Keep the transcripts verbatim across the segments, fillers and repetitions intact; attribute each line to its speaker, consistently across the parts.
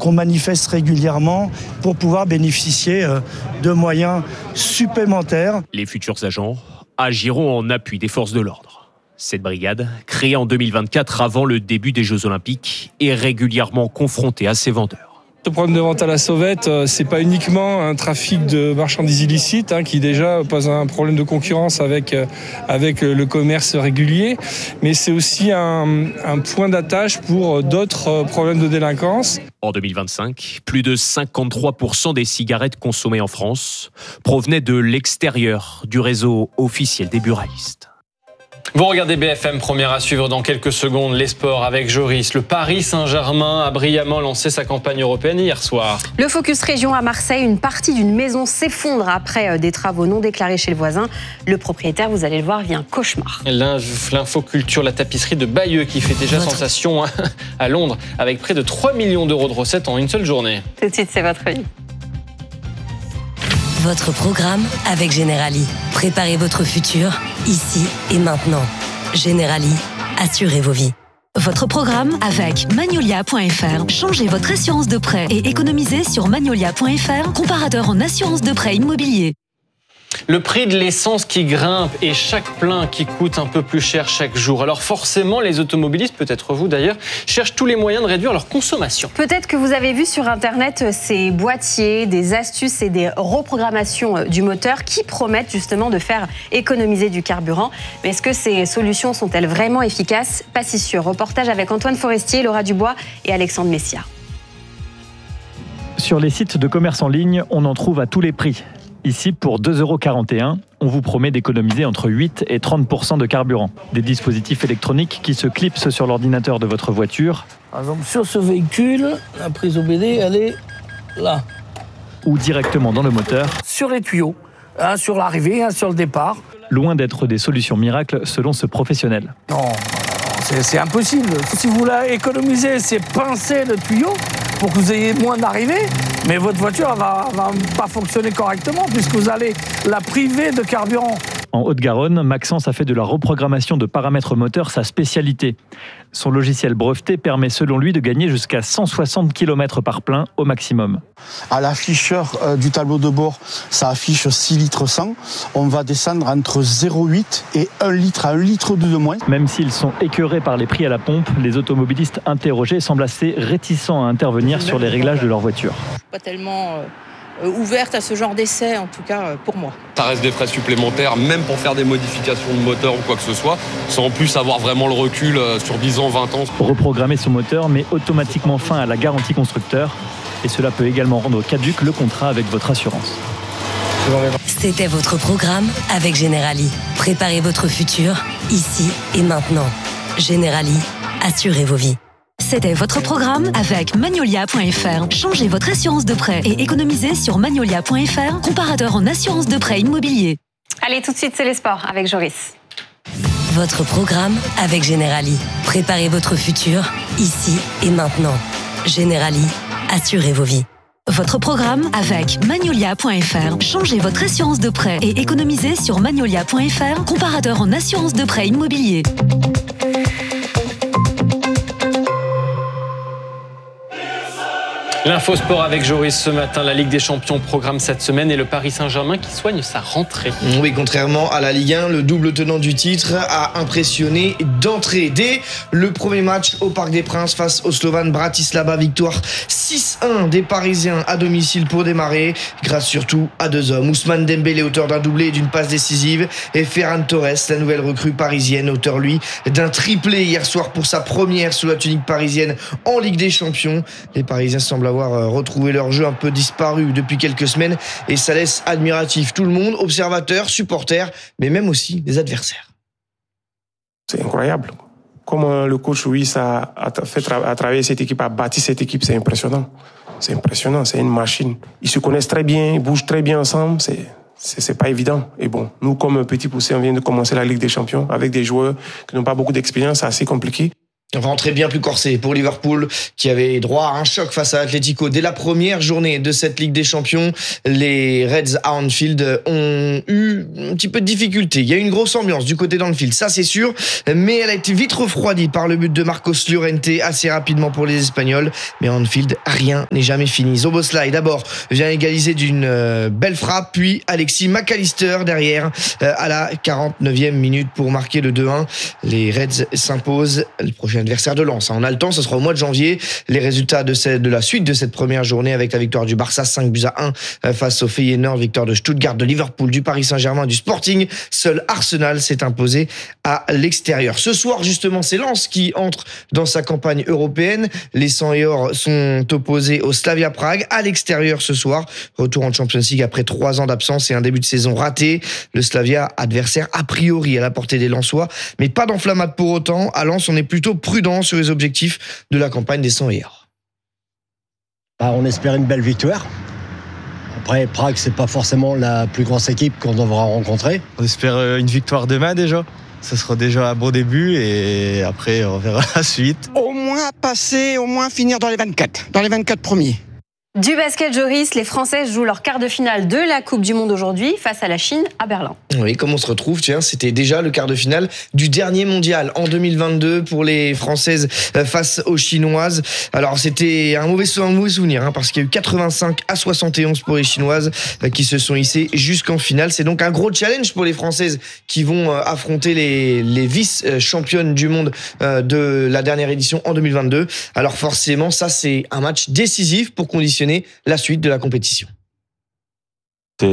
Speaker 1: qu'on manifeste régulièrement pour pouvoir bénéficier de moyens supplémentaires.
Speaker 2: Les futurs agents agiront en appui des forces de l'ordre. Cette brigade, créée en deux mille vingt-quatre avant le début des Jeux Olympiques, est régulièrement confrontée à ces vendeurs.
Speaker 3: Le problème de vente à la sauvette, c'est pas uniquement un trafic de marchandises illicites hein, qui déjà pose un problème de concurrence avec, avec le commerce régulier, mais c'est aussi un, un point d'attache pour d'autres problèmes de délinquance.
Speaker 2: En deux mille vingt-cinq, plus de cinquante-trois pour cent des cigarettes consommées en France provenaient de l'extérieur du réseau officiel des buralistes.
Speaker 4: Vous regardez B F M, première à suivre dans quelques secondes, les sports avec Joris. Le Paris Saint-Germain a brillamment lancé sa campagne européenne hier soir.
Speaker 5: Le Focus Région à Marseille, une partie d'une maison s'effondre après des travaux non déclarés chez le voisin. Le propriétaire, vous allez le voir, vit un cauchemar.
Speaker 4: L'infoculture, la tapisserie de Bayeux qui fait déjà votre... sensation à Londres avec près de trois millions d'euros de recettes en une seule journée.
Speaker 5: Tout de suite, c'est votre vie.
Speaker 6: Votre programme avec Generali. Préparez votre futur, ici et maintenant. Generali, assurez vos vies.
Speaker 7: Votre programme avec Magnolia point F R. Changez votre assurance de prêt et économisez sur Magnolia point F R, comparateur en assurance de prêt immobilier.
Speaker 4: Le prix de l'essence qui grimpe et chaque plein qui coûte un peu plus cher chaque jour. Alors forcément, les automobilistes, peut-être vous d'ailleurs, cherchent tous les moyens de réduire leur consommation.
Speaker 5: Peut-être que vous avez vu sur Internet ces boîtiers, des astuces et des reprogrammations du moteur qui promettent justement de faire économiser du carburant. Mais est-ce que ces solutions sont-elles vraiment efficaces ? Pas si sûr. Reportage avec Antoine Forestier, Laura Dubois et Alexandre Messia.
Speaker 8: Sur les sites de commerce en ligne, on en trouve à tous les prix. Ici, pour deux euros quarante et un, on vous promet d'économiser entre huit et trente pour cent de carburant. Des dispositifs électroniques qui se clipsent sur l'ordinateur de votre voiture.
Speaker 9: Par exemple, sur ce véhicule, la prise O B D, elle est là.
Speaker 8: Ou directement dans le moteur.
Speaker 9: Sur les tuyaux, un sur l'arrivée, un sur le départ.
Speaker 8: Loin d'être des solutions miracles selon ce professionnel.
Speaker 9: Non, c'est, c'est impossible. Si vous voulez économiser, c'est pincer le tuyau pour que vous ayez moins d'arrivées, mais votre voiture ne va, va pas fonctionner correctement puisque vous allez la priver de carburant.
Speaker 8: En Haute-Garonne, Maxence a fait de la reprogrammation de paramètres moteurs sa spécialité. Son logiciel breveté permet selon lui de gagner jusqu'à cent soixante kilomètres par plein au maximum.
Speaker 10: À l'afficheur euh, du tableau de bord, ça affiche six litres cent. On va descendre entre zéro virgule huit et un litre à un litre de moins.
Speaker 8: Même s'ils sont écœurés par les prix à la pompe, les automobilistes interrogés semblent assez réticents à intervenir sur les réglages de leur voiture.
Speaker 11: Je suis pas tellement euh, ouverte à ce genre d'essai, en tout cas euh, pour moi.
Speaker 12: Ça reste des frais supplémentaires, même pour faire des modifications de moteur ou quoi que ce soit, sans en plus avoir vraiment le recul sur dix ans, vingt ans.
Speaker 8: Reprogrammer son moteur met automatiquement fin à la garantie constructeur et cela peut également rendre caduc le contrat avec votre assurance.
Speaker 6: C'était votre programme avec Generali. Préparez votre futur, ici et maintenant. Generali, assurez vos vies.
Speaker 7: C'était votre programme avec Magnolia point F R. Changez votre assurance de prêt et économisez sur Magnolia point F R, comparateur en assurance de prêt immobilier.
Speaker 5: Allez, tout de suite, c'est les sports avec Joris.
Speaker 6: Votre programme avec Generali. Préparez votre futur, ici et maintenant. Generali, assurez vos vies.
Speaker 7: Votre programme avec Magnolia point F R. Changez votre assurance de prêt et économisez sur Magnolia point F R, comparateur en assurance de prêt immobilier.
Speaker 4: L'info sport avec Joris ce matin, la Ligue des Champions programme cette semaine et le Paris Saint-Germain qui soigne sa rentrée.
Speaker 13: Oui, contrairement à la Ligue un, le double tenant du titre a impressionné d'entrée. Dès le premier match au Parc des Princes face au Slovan Bratislava, victoire six un des Parisiens à domicile pour démarrer, grâce surtout à deux hommes. Ousmane Dembélé, auteur d'un doublé et d'une passe décisive, et Ferran Torres, la nouvelle recrue parisienne, auteur lui d'un triplé hier soir pour sa première sous la tunique parisienne en Ligue des Champions. Les Parisiens semblent avoir retrouvé leur jeu un peu disparu depuis quelques semaines et ça laisse admiratif tout le monde, observateurs, supporters, mais même aussi des adversaires.
Speaker 14: C'est incroyable. Comment le coach Ruiz a, a fait tra- à travailler cette équipe, a bâti cette équipe, c'est impressionnant. C'est impressionnant, c'est une machine. Ils se connaissent très bien, ils bougent très bien ensemble, c'est, c'est, c'est pas évident. Et bon, nous, comme petit poussé, on vient de commencer la Ligue des Champions avec des joueurs qui n'ont pas beaucoup d'expérience, c'est assez compliqué.
Speaker 13: Rentrée bien plus corsée pour Liverpool qui avait droit à un choc face à Atlético. Dès la première journée de cette Ligue des Champions, les Reds à Anfield ont eu un petit peu de difficulté. Il y a eu une grosse ambiance du côté d'Anfield, ça c'est sûr, mais elle a été vite refroidie par le but de Marcos Llorente assez rapidement pour les Espagnols. Mais à Anfield, rien n'est jamais fini. Szoboszlai d'abord vient égaliser d'une belle frappe, puis Alexis McAllister derrière à la quarante-neuvième minute pour marquer le deux un. Les Reds s'imposent. Le prochain adversaire de Lens. On a le temps, ce sera au mois de janvier. Les résultats de, cette, de la suite de cette première journée avec la victoire du Barça cinq buts à un face au Feyenoord, victoire de Stuttgart, de Liverpool, du Paris Saint-Germain, du Sporting. Seul Arsenal s'est imposé à l'extérieur. Ce soir, justement, c'est Lens qui entre dans sa campagne européenne. Les cent et or sont opposés au Slavia Prague à l'extérieur ce soir. Retour en Champions League après trois ans d'absence et un début de saison raté. Le Slavia, adversaire a priori à la portée des Lensois, mais pas d'enflammade pour autant. À Lens, on est plutôt prudent sur les objectifs de la campagne des cent et or.
Speaker 15: Bah, on espère une belle victoire. Après, Prague, c'est pas forcément la plus grosse équipe qu'on devra rencontrer.
Speaker 16: On espère une victoire demain déjà. Ce sera déjà un bon début et après on verra la suite.
Speaker 17: Au moins passer, au moins finir dans les vingt-quatre, dans les vingt-quatre premiers.
Speaker 5: Du basket, Joris, les Français jouent leur quart de finale de la Coupe du Monde aujourd'hui face à la Chine à Berlin.
Speaker 13: Oui, comme on se retrouve, tiens, c'était déjà le quart de finale du dernier mondial en deux mille vingt-deux pour les Françaises face aux Chinoises. Alors c'était un mauvais, un mauvais souvenir hein, parce qu'il y a eu quatre-vingt-cinq à soixante et onze pour les Chinoises qui se sont hissées jusqu'en finale. C'est donc un gros challenge pour les Françaises qui vont affronter les, les vice-championnes du monde de la dernière édition en deux mille vingt-deux. Alors forcément, ça c'est un match décisif pour conditionner la suite de la compétition.
Speaker 18: C'est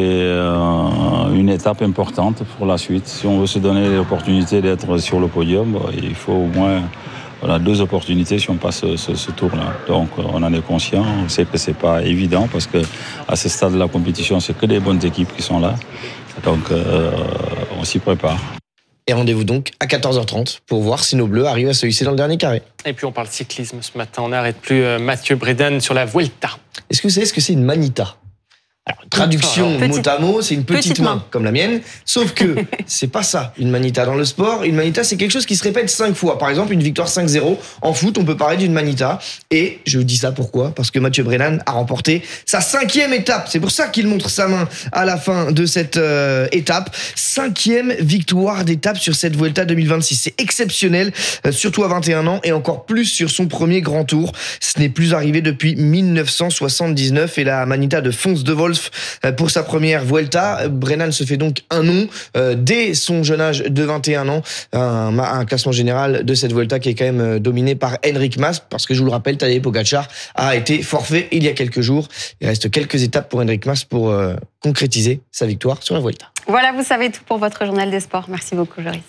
Speaker 18: euh, une étape importante pour la suite. Si on veut se donner l'opportunité d'être sur le podium, il faut au moins voilà, deux opportunités si on passe ce, ce tour-là. Donc on en est conscient, on sait que c'est pas évident parce que à ce stade de la compétition, c'est que des bonnes équipes qui sont là. Donc euh, on s'y prépare.
Speaker 13: Et rendez-vous donc à quatorze heures trente pour voir si nos Bleus arrivent à se hisser dans le dernier carré.
Speaker 4: Et puis on parle cyclisme ce matin, on n'arrête plus Mathieu Bredan sur la Vuelta.
Speaker 13: Est-ce que vous savez ce que c'est une manita ? Alors, traduction
Speaker 5: Alors,
Speaker 13: mot à mot, c'est une petite, petite main, main, comme la mienne. Sauf que c'est pas ça, une manita dans le sport. Une manita, c'est quelque chose qui se répète cinq fois. Par exemple, une victoire cinq zéro. En foot, on peut parler d'une manita. Et je dis ça pourquoi ? Parce que Mathieu Brennan a remporté sa cinquième étape. C'est pour ça qu'il montre sa main à la fin de cette euh, étape. Cinquième victoire d'étape sur cette Vuelta deux mille vingt-six. C'est exceptionnel, euh, surtout à vingt et un ans et encore plus sur son premier grand tour. Ce n'est plus arrivé depuis mille neuf cent soixante-dix-neuf et la manita de Fons de Wolf pour sa première Vuelta. Brennan se fait donc un nom euh, dès son jeune âge de vingt et un ans. Un, un classement général de cette Vuelta qui est quand même dominé par Enric Mas, parce que je vous le rappelle, Tadej Pogačar a été forfait il y a quelques jours. Il reste quelques étapes pour Enric Mas pour euh, concrétiser sa victoire sur la Vuelta.
Speaker 5: Voilà, vous savez tout pour votre journal des sports. Merci beaucoup, Joris.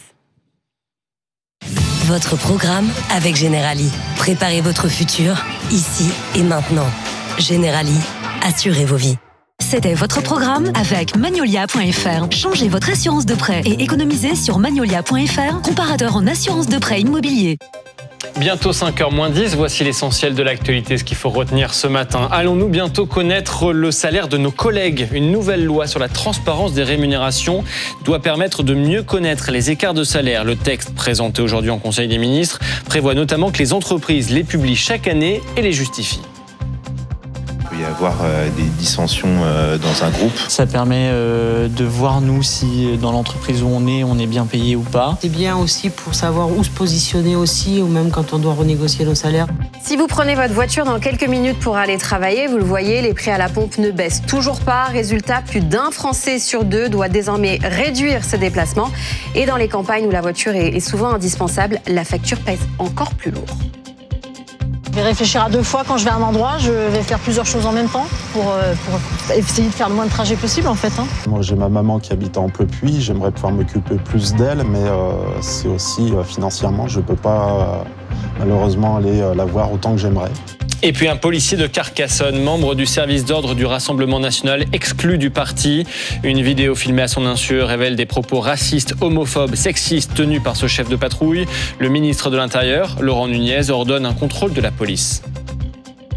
Speaker 6: Votre programme avec Generali. Préparez votre futur, ici et maintenant. Generali, assurez vos vies.
Speaker 7: C'était votre programme avec Magnolia point F R. Changez votre assurance de prêt et économisez sur Magnolia point F R, comparateur en assurance de prêt immobilier.
Speaker 4: Bientôt cinq heures moins dix, voici l'essentiel de l'actualité, ce qu'il faut retenir ce matin. Allons-nous bientôt connaître le salaire de nos collègues ? Une nouvelle loi sur la transparence des rémunérations doit permettre de mieux connaître les écarts de salaire. Le texte présenté aujourd'hui en Conseil des ministres prévoit notamment que les entreprises les publient chaque année et les justifient.
Speaker 19: Il peut y avoir euh, des dissensions euh, dans un groupe.
Speaker 20: Ça permet euh, de voir, nous, si dans l'entreprise où on est, on est bien payé ou pas.
Speaker 21: C'est bien aussi pour savoir où se positionner aussi, ou même quand on doit renégocier nos salaires.
Speaker 5: Si vous prenez votre voiture dans quelques minutes pour aller travailler, vous le voyez, les prix à la pompe ne baissent toujours pas. Résultat, plus d'un Français sur deux doit désormais réduire ses déplacements. Et dans les campagnes où la voiture est souvent indispensable, la facture pèse encore plus lourd.
Speaker 22: Je vais réfléchir à deux fois quand je vais à un endroit, je vais faire plusieurs choses en même temps pour, pour essayer de faire le moins de trajets possible en fait. Hein.
Speaker 23: Moi j'ai ma maman qui habite à Amplepuis, j'aimerais pouvoir m'occuper plus d'elle, mais euh, c'est aussi euh, financièrement, je ne peux pas euh, malheureusement aller euh, la voir autant que j'aimerais.
Speaker 4: Et puis un policier de Carcassonne, membre du service d'ordre du Rassemblement national, exclu du parti. Une vidéo filmée à son insu révèle des propos racistes, homophobes, sexistes tenus par ce chef de patrouille. Le ministre de l'Intérieur, Laurent Nunez, ordonne un contrôle de la police.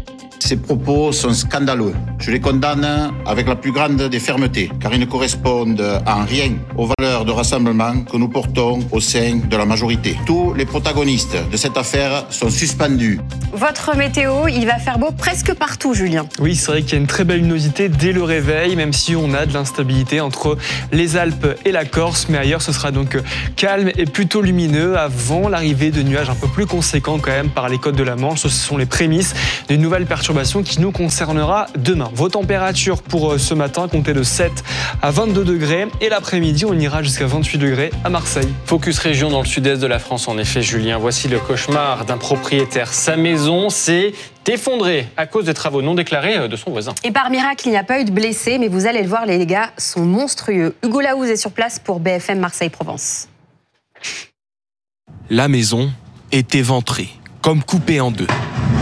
Speaker 1: Ces propos sont scandaleux. Je les condamne avec la plus grande des fermetés, car ils ne correspondent en rien aux valeurs de rassemblement que nous portons au sein de la majorité. Tous les protagonistes de cette affaire sont suspendus.
Speaker 5: Votre météo, il va faire beau presque partout, Julien.
Speaker 2: Oui, c'est vrai qu'il y a une très belle luminosité dès le réveil, même si on a de l'instabilité entre les Alpes et la Corse. Mais ailleurs, ce sera donc calme et plutôt lumineux avant l'arrivée de nuages un peu plus conséquents quand même par les côtes de la Manche. Ce sont les prémices d'une nouvelle perturbation qui nous concernera demain. Vos températures pour ce matin, comptez de sept à vingt-deux degrés et l'après-midi, on ira jusqu'à vingt-huit degrés à Marseille.
Speaker 4: Focus région dans le sud-est de la France, en effet, Julien. Voici le cauchemar d'un propriétaire. Sa maison s'est effondrée à cause des travaux non déclarés de son voisin.
Speaker 5: Et par miracle, il n'y a pas eu de blessés, mais vous allez le voir, les dégâts sont monstrueux. Hugo Laouz est sur place pour B F M Marseille-Provence.
Speaker 3: La maison est éventrée, comme coupée en deux.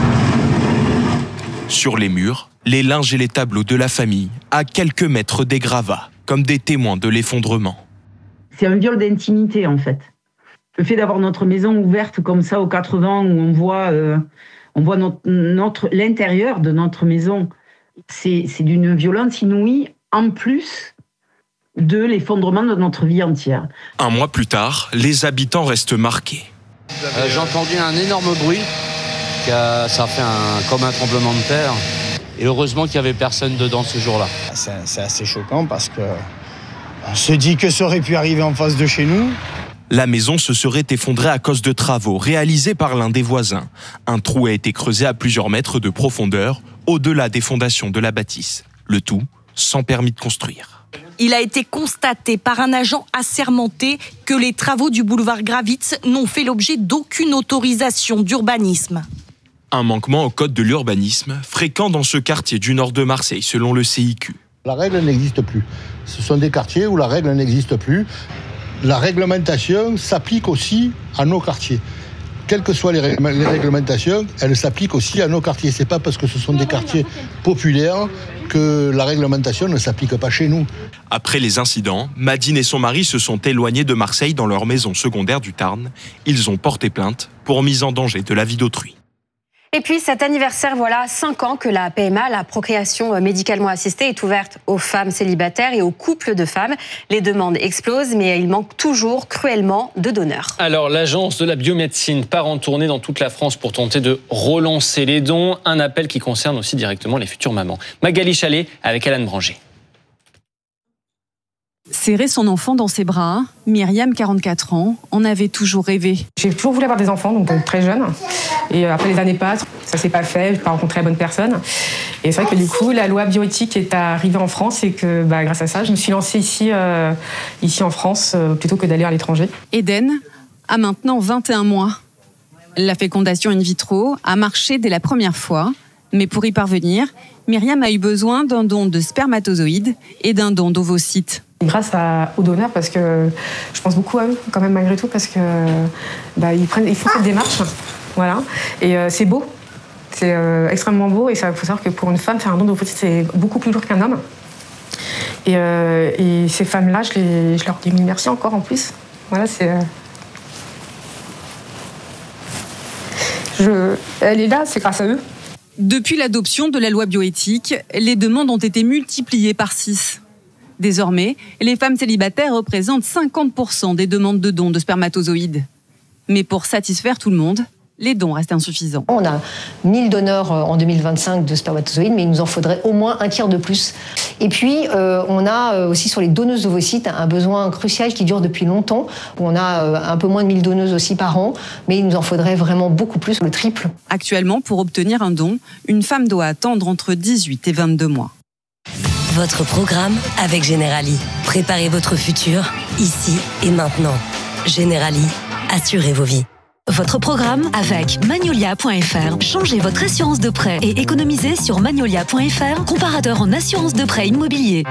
Speaker 3: Sur les murs, les linges et les tableaux de la famille, à quelques mètres des gravats, comme des témoins de l'effondrement.
Speaker 24: C'est un viol d'intimité, en fait. Le fait d'avoir notre maison ouverte comme ça aux quatre vents, où on voit, euh, on voit notre, notre, l'intérieur de notre maison, c'est, c'est d'une violence inouïe, en plus de l'effondrement de notre vie entière.
Speaker 3: Un mois plus tard, les habitants restent marqués.
Speaker 25: Euh, j'ai entendu un énorme bruit. A, ça a fait un, comme un tremblement de terre. Et heureusement qu'il n'y avait personne dedans ce jour-là.
Speaker 26: C'est, c'est assez choquant parce que on se dit que ça aurait pu arriver en face de chez nous.
Speaker 3: La maison se serait effondrée à cause de travaux réalisés par l'un des voisins. Un trou a été creusé à plusieurs mètres de profondeur, au-delà des fondations de la bâtisse. Le tout sans permis de construire.
Speaker 27: Il a été constaté par un agent assermenté que les travaux du boulevard Gravitz n'ont fait l'objet d'aucune autorisation d'urbanisme.
Speaker 3: Un manquement au code de l'urbanisme, fréquent dans ce quartier du nord de Marseille, selon le C I Q.
Speaker 28: La règle n'existe plus. Ce sont des quartiers où la règle n'existe plus. La réglementation s'applique aussi à nos quartiers. Quelles que soient les, rég- les réglementations, elles s'appliquent aussi à nos quartiers. C'est pas parce que ce sont des quartiers populaires que la réglementation ne s'applique pas chez nous.
Speaker 3: Après les incidents, Madine et son mari se sont éloignés de Marseille dans leur maison secondaire du Tarn. Ils ont porté plainte pour mise en danger de la vie d'autrui.
Speaker 5: Et puis cet anniversaire, voilà cinq ans que la P M A, la procréation médicalement assistée, est ouverte aux femmes célibataires et aux couples de femmes. Les demandes explosent, mais il manque toujours cruellement de donneurs.
Speaker 4: Alors l'agence de la biomédecine part en tournée dans toute la France pour tenter de relancer les dons. Un appel qui concerne aussi directement les futures mamans. Magali Chalet avec Alan Branger.
Speaker 29: Serrer son enfant dans ses bras, Myriam, quarante-quatre ans, en avait toujours rêvé.
Speaker 30: J'ai toujours voulu avoir des enfants, donc très jeune. Et après les années passent, ça s'est pas fait, je n'ai pas rencontré la bonne personne. Et c'est vrai que du coup, la loi bioéthique est arrivée en France et que bah, grâce à ça, je me suis lancée ici, euh, ici en France euh, plutôt que d'aller à l'étranger.
Speaker 29: Eden a maintenant vingt et un mois. La fécondation in vitro a marché dès la première fois, mais pour y parvenir, Myriam a eu besoin d'un don de spermatozoïdes et d'un don d'ovocytes.
Speaker 30: Grâce à, aux donneurs, parce que je pense beaucoup à eux, quand même, malgré tout, parce que bah, ils, prennent, ils font cette démarche. Voilà. Et euh, c'est beau. C'est euh, extrêmement beau. Et il faut savoir que pour une femme, faire un don d'ovocytes, c'est beaucoup plus lourd qu'un homme. Et, euh, et ces femmes-là, je, les, je leur dis mille merci encore en plus. Voilà, c'est. Euh... Je... Elle est là, c'est grâce à eux.
Speaker 29: Depuis l'adoption de la loi bioéthique, les demandes ont été multipliées par six. Désormais, les femmes célibataires représentent cinquante pour cent des demandes de dons de spermatozoïdes. Mais pour satisfaire tout le monde, les dons restent insuffisants.
Speaker 31: On a mille donneurs en deux mille vingt-cinq de spermatozoïdes, mais il nous en faudrait au moins un tiers de plus. Et puis, euh, on a aussi sur les donneuses d'ovocytes un besoin crucial qui dure depuis longtemps. On a un peu moins de mille donneuses aussi par an, mais il nous en faudrait vraiment beaucoup plus, le triple.
Speaker 29: Actuellement, pour obtenir un don, une femme doit attendre entre dix-huit et vingt-deux mois.
Speaker 6: Votre programme avec Generali. Préparez votre futur, ici et maintenant. Generali, assurez vos vies.
Speaker 7: Votre programme avec Magnolia point F R. Changez votre assurance de prêt et économisez sur Magnolia point F R, comparateur en assurance de prêt immobilier.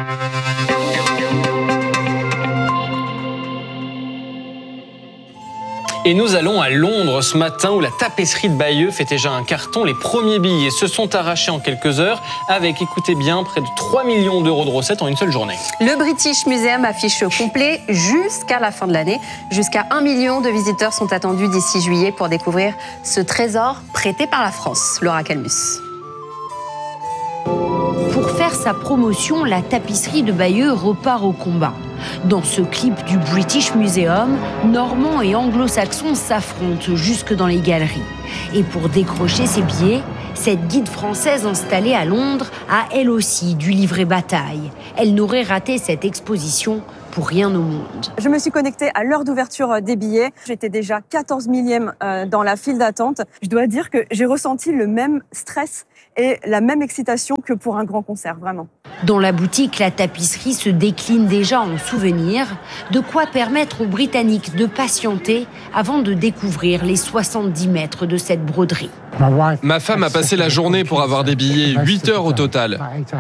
Speaker 4: Et nous allons à Londres ce matin où la tapisserie de Bayeux fait déjà un carton. Les premiers billets se sont arrachés en quelques heures avec, écoutez bien, près de trois millions d'euros de recettes en une seule journée.
Speaker 5: Le British Museum affiche complet jusqu'à la fin de l'année. Jusqu'à un million de visiteurs sont attendus d'ici juillet pour découvrir ce trésor prêté par la France. Laura Calmus.
Speaker 8: faire sa promotion, la tapisserie de Bayeux repart au combat. Dans ce clip du British Museum, Normands et Anglo-Saxons s'affrontent jusque dans les galeries. Et pour décrocher ses billets, cette guide française installée à Londres a elle aussi dû livrer bataille. Elle n'aurait raté cette exposition pour rien au monde.
Speaker 9: Je me suis connectée à l'heure d'ouverture des billets. J'étais déjà quatorze millième dans la file d'attente. Je dois dire que j'ai ressenti le même stress et la même excitation que pour un grand concert, vraiment.
Speaker 8: Dans la boutique, la tapisserie se décline déjà en souvenirs, de quoi permettre aux Britanniques de patienter avant de découvrir les soixante-dix mètres de cette broderie.
Speaker 10: Ma femme a passé la journée pour avoir des billets, huit heures au total.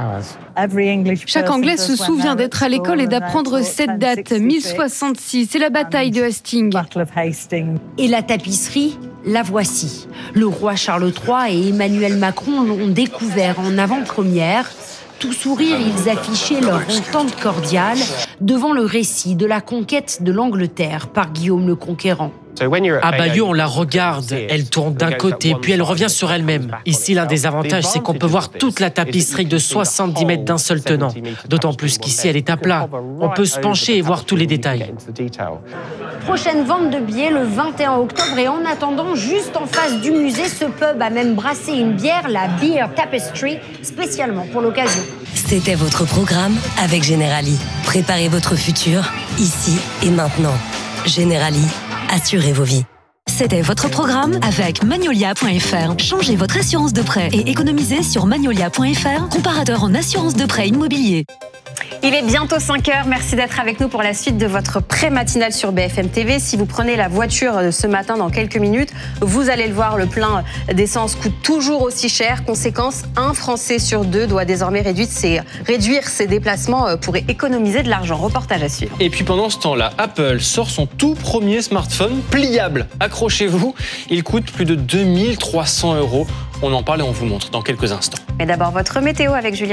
Speaker 11: Chaque Anglais se souvient d'être à l'école et d'apprendre cette date, mille soixante-six, c'est la bataille de Hastings.
Speaker 8: Et la tapisserie, la voici. Le roi Charles trois et Emmanuel Macron l'ont découvert en avant-première. Tout sourire, ils affichaient leur entente cordiale devant le récit de la conquête de l'Angleterre par Guillaume le Conquérant.
Speaker 12: À Bayeux, on la regarde, elle tourne d'un côté, puis elle revient sur elle-même. Ici, l'un des avantages, c'est qu'on peut voir toute la tapisserie de soixante-dix mètres d'un seul tenant. D'autant plus qu'ici, elle est à plat. On peut se pencher et voir tous les détails.
Speaker 8: Prochaine vente de billets le vingt et un octobre. Et en attendant, juste en face du musée, ce pub a même brassé une bière, la Beer Tapestry, spécialement pour l'occasion.
Speaker 6: C'était votre programme avec Generali. Préparez votre futur, ici et maintenant. Generali, assurez vos vies.
Speaker 7: C'était votre programme avec Magnolia point F R. Changez votre assurance de prêt et économisez sur Magnolia point F R, comparateur en assurance de prêt immobilier.
Speaker 5: Il est bientôt cinq heures. Merci d'être avec nous pour la suite de votre pré-matinale sur B F M T V. Si vous prenez la voiture ce matin dans quelques minutes, vous allez le voir, le plein d'essence coûte toujours aussi cher. Conséquence, un Français sur deux doit désormais réduire ses, réduire ses déplacements pour économiser de l'argent. Reportage à suivre.
Speaker 4: Et puis pendant ce temps-là, Apple sort son tout premier smartphone pliable. Accrochez-vous, il coûte plus de deux mille trois cents euros. On en parle et on vous montre dans quelques instants.
Speaker 5: Mais d'abord, votre météo avec Julien.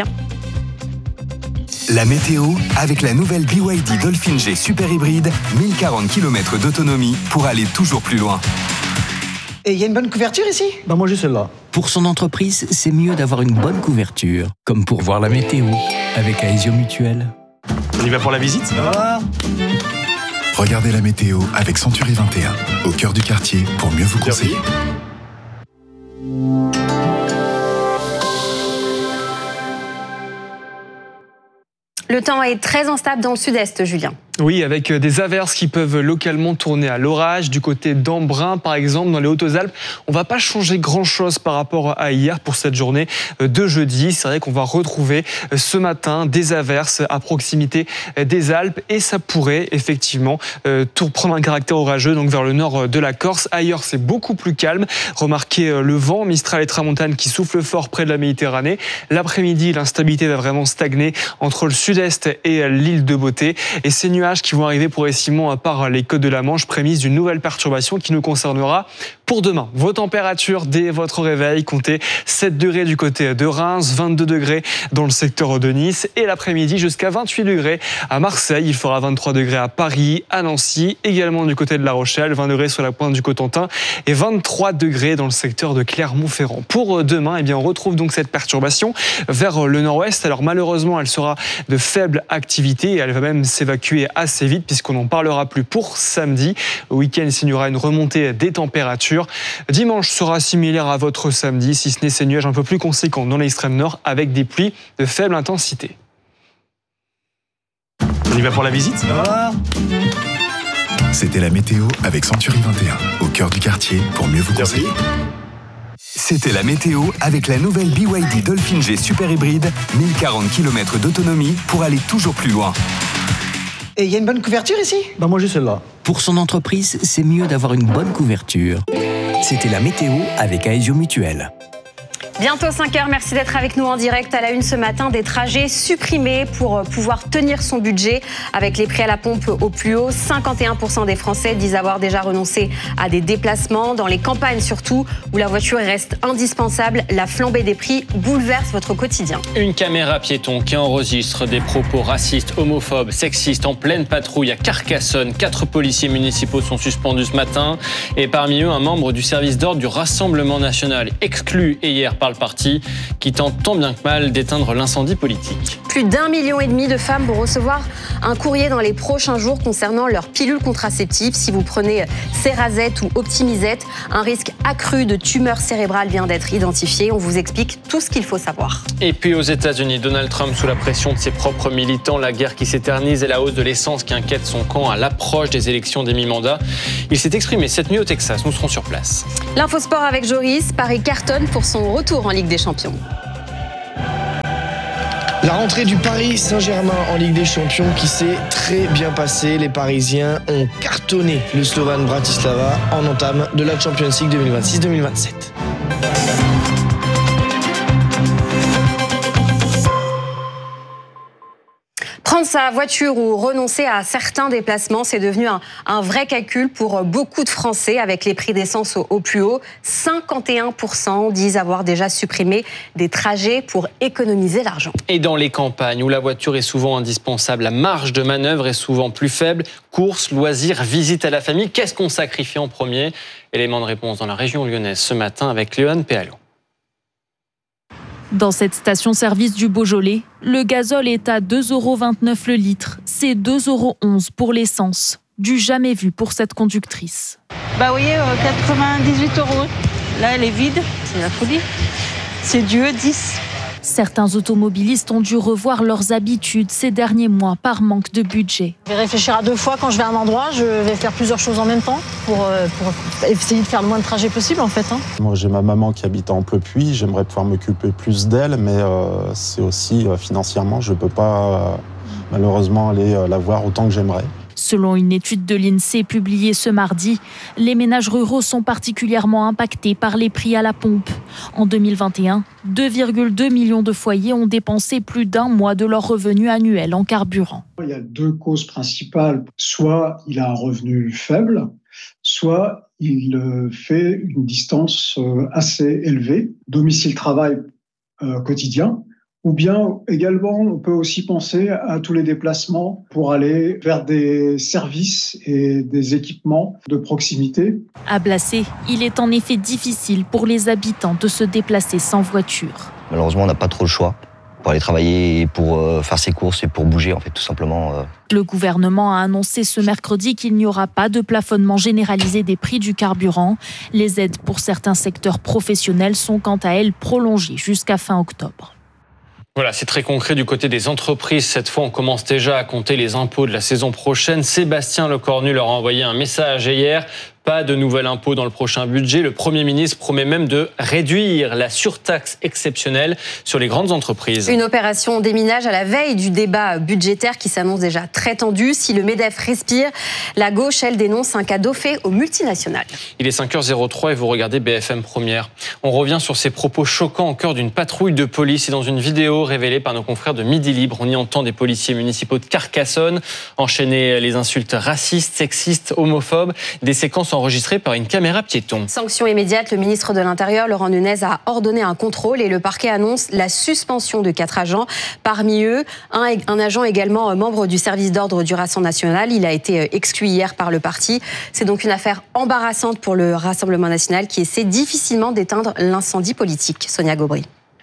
Speaker 13: La météo avec la nouvelle B Y D Dolphin G Super Hybride, mille quarante kilomètres d'autonomie pour aller toujours plus loin.
Speaker 14: Et il y a une bonne couverture ici ?
Speaker 15: Bah moi j'ai celle-là.
Speaker 16: Pour son entreprise, c'est mieux d'avoir une bonne couverture, comme pour voir la météo avec Aesio Mutuel.
Speaker 3: On y va pour la visite ?
Speaker 15: Ah.
Speaker 17: Regardez la météo avec Century vingt et un, au cœur du quartier pour mieux vous conseiller.
Speaker 5: Le temps est très instable dans le sud-est, Julien.
Speaker 2: Oui, avec des averses qui peuvent localement tourner à l'orage. Du côté d'Embrun, par exemple, dans les Hautes-Alpes, on ne va pas changer grand-chose par rapport à hier pour cette journée de jeudi. C'est vrai qu'on va retrouver ce matin des averses à proximité des Alpes et ça pourrait effectivement tout prendre un caractère orageux donc vers le nord de la Corse. Ailleurs, c'est beaucoup plus calme. Remarquez le vent, Mistral et Tramontane qui souffle fort près de la Méditerranée. L'après-midi, l'instabilité va vraiment stagner entre le sud-est et l'île de Beauté. Et ces nuages qui vont arriver progressivement par les côtes de la Manche, prémisse d'une nouvelle perturbation qui nous concernera pour demain. Vos températures dès votre réveil, comptez sept degrés du côté de Reims, vingt-deux degrés dans le secteur de Nice et l'après-midi jusqu'à vingt-huit degrés à Marseille. Il fera vingt-trois degrés à Paris, à Nancy, également du côté de La Rochelle, vingt degrés sur la pointe du Cotentin et vingt-trois degrés dans le secteur de Clermont-Ferrand. Pour demain, eh bien, on retrouve donc cette perturbation vers le nord-ouest. Alors malheureusement, elle sera de faible activité et elle va même s'évacuer assez vite puisqu'on n'en parlera plus pour samedi. Le week-end signera une remontée des températures. Dimanche sera similaire à votre samedi, si ce n'est ces nuages un peu plus conséquents dans l'extrême nord avec des pluies de faible intensité.
Speaker 3: On y va pour la visite ?
Speaker 15: Ah.
Speaker 17: C'était la météo avec Century vingt et un, au cœur du quartier pour mieux vous conseiller. C'était la météo avec la nouvelle B Y D Dolphin G Super Hybride, mille quarante kilomètres d'autonomie pour aller toujours plus loin.
Speaker 14: Et il y a une bonne couverture ici ?
Speaker 15: Bah moi j'ai celle-là.
Speaker 16: Pour son entreprise, c'est mieux d'avoir une bonne couverture. C'était la météo avec Aesio Mutuel.
Speaker 5: Bientôt cinq heures, merci d'être avec nous en direct. À la une ce matin, des trajets supprimés pour pouvoir tenir son budget. Avec les prix à la pompe au plus haut, cinquante et un pour cent des Français disent avoir déjà renoncé à des déplacements. Dans les campagnes surtout, où la voiture reste indispensable, la flambée des prix bouleverse votre quotidien.
Speaker 4: Une caméra piéton qui enregistre des propos racistes, homophobes, sexistes en pleine patrouille à Carcassonne. Quatre policiers municipaux sont suspendus ce matin. Et parmi eux, un membre du service d'ordre du Rassemblement national, exclu hier par par le parti qui tente tant bien que mal d'éteindre l'incendie politique.
Speaker 5: Plus d'un million et demi de femmes vont recevoir un courrier dans les prochains jours concernant leur pilule contraceptive. Si vous prenez Cerazette ou Optimizette, un risque accru de tumeur cérébrale vient d'être identifié. On vous explique tout ce qu'il faut savoir.
Speaker 4: Et puis aux États-Unis, Donald Trump sous la pression de ses propres militants, la guerre qui s'éternise et la hausse de l'essence qui inquiète son camp à l'approche des élections des mi-mandats. Il s'est exprimé cette nuit au Texas. Nous serons sur place.
Speaker 5: L'infosport avec Joris. Paris cartonne pour son retour en Ligue des Champions.
Speaker 1: La rentrée du Paris Saint-Germain en Ligue des Champions qui s'est très bien passée. Les Parisiens ont cartonné le Slovan Bratislava en entame de la Champions League deux mille vingt-six deux mille vingt-sept.
Speaker 5: Prendre sa voiture ou renoncer à certains déplacements, c'est devenu un, un vrai calcul pour beaucoup de Français avec les prix d'essence au, au plus haut. cinquante et un pour cent disent avoir déjà supprimé des trajets pour économiser l'argent.
Speaker 4: Et dans les campagnes où la voiture est souvent indispensable, la marge de manœuvre est souvent plus faible. Courses, loisirs, visites à la famille, qu'est-ce qu'on sacrifie en premier? Élément de réponse dans la région lyonnaise ce matin avec Léon Péalo.
Speaker 15: Dans cette station-service du Beaujolais, le gazole est à deux euros vingt-neuf le litre. C'est deux euros onze pour l'essence. Du jamais vu pour cette conductrice.
Speaker 18: Bah vous voyez, euh, quatre-vingt-dix-huit euros. Là, elle est vide. C'est la folie. C'est du E dix.
Speaker 15: Certains automobilistes ont dû revoir leurs habitudes ces derniers mois par manque de budget.
Speaker 18: Je vais réfléchir à deux fois quand je vais à un endroit. Je vais faire plusieurs choses en même temps pour, euh, pour essayer de faire le moins de trajets possible en fait. Hein.
Speaker 19: Moi j'ai ma maman qui habite à Amplepuis. J'aimerais pouvoir m'occuper plus d'elle, mais euh, c'est aussi euh, financièrement, je ne peux pas euh, malheureusement aller euh, la voir autant que j'aimerais.
Speaker 15: Selon une étude de l'INSEE publiée ce mardi, les ménages ruraux sont particulièrement impactés par les prix à la pompe. En deux mille vingt et un, deux virgule deux millions de foyers ont dépensé plus d'un mois de leur revenu annuel en carburant.
Speaker 20: Il y a deux causes principales. Soit il a un revenu faible, soit il fait une distance assez élevée, domicile-travail euh, quotidien. Ou bien également, on peut aussi penser à tous les déplacements pour aller vers des services et des équipements de proximité.
Speaker 15: À Blacé, il est en effet difficile pour les habitants de se déplacer sans voiture.
Speaker 21: Malheureusement, on n'a pas trop le choix pour aller travailler et pour faire ses courses et pour bouger, en fait, tout simplement.
Speaker 15: Le gouvernement a annoncé ce mercredi qu'il n'y aura pas de plafonnement généralisé des prix du carburant. Les aides pour certains secteurs professionnels sont quant à elles prolongées jusqu'à fin octobre.
Speaker 4: Voilà, c'est très concret du côté des entreprises. Cette fois, on commence déjà à compter les impôts de la saison prochaine. Sébastien Lecornu leur a envoyé un message hier. Pas de nouvel impôt dans le prochain budget. Le Premier ministre promet même de réduire la surtaxe exceptionnelle sur les grandes entreprises.
Speaker 5: Une opération déminage à la veille du débat budgétaire qui s'annonce déjà très tendu. Si le MEDEF respire, la gauche, elle, dénonce un cadeau fait aux multinationales.
Speaker 4: Il est cinq heures zéro trois et vous regardez B F M Première. On revient sur ces propos choquants au cœur d'une patrouille de police et dans une vidéo révélée par nos confrères de Midi Libre. On y entend des policiers municipaux de Carcassonne enchaîner les insultes racistes, sexistes, homophobes. Des séquences enregistré par une caméra piéton.
Speaker 5: Sanction immédiate, le ministre de l'Intérieur, Laurent Nunez, a ordonné un contrôle et le parquet annonce la suspension de quatre agents. Parmi eux, un, un agent également membre du service d'ordre du Rassemblement national. Il a été exclu hier par le parti. C'est donc une affaire embarrassante pour le Rassemblement national qui essaie difficilement d'éteindre l'incendie politique. Sonia Gobry.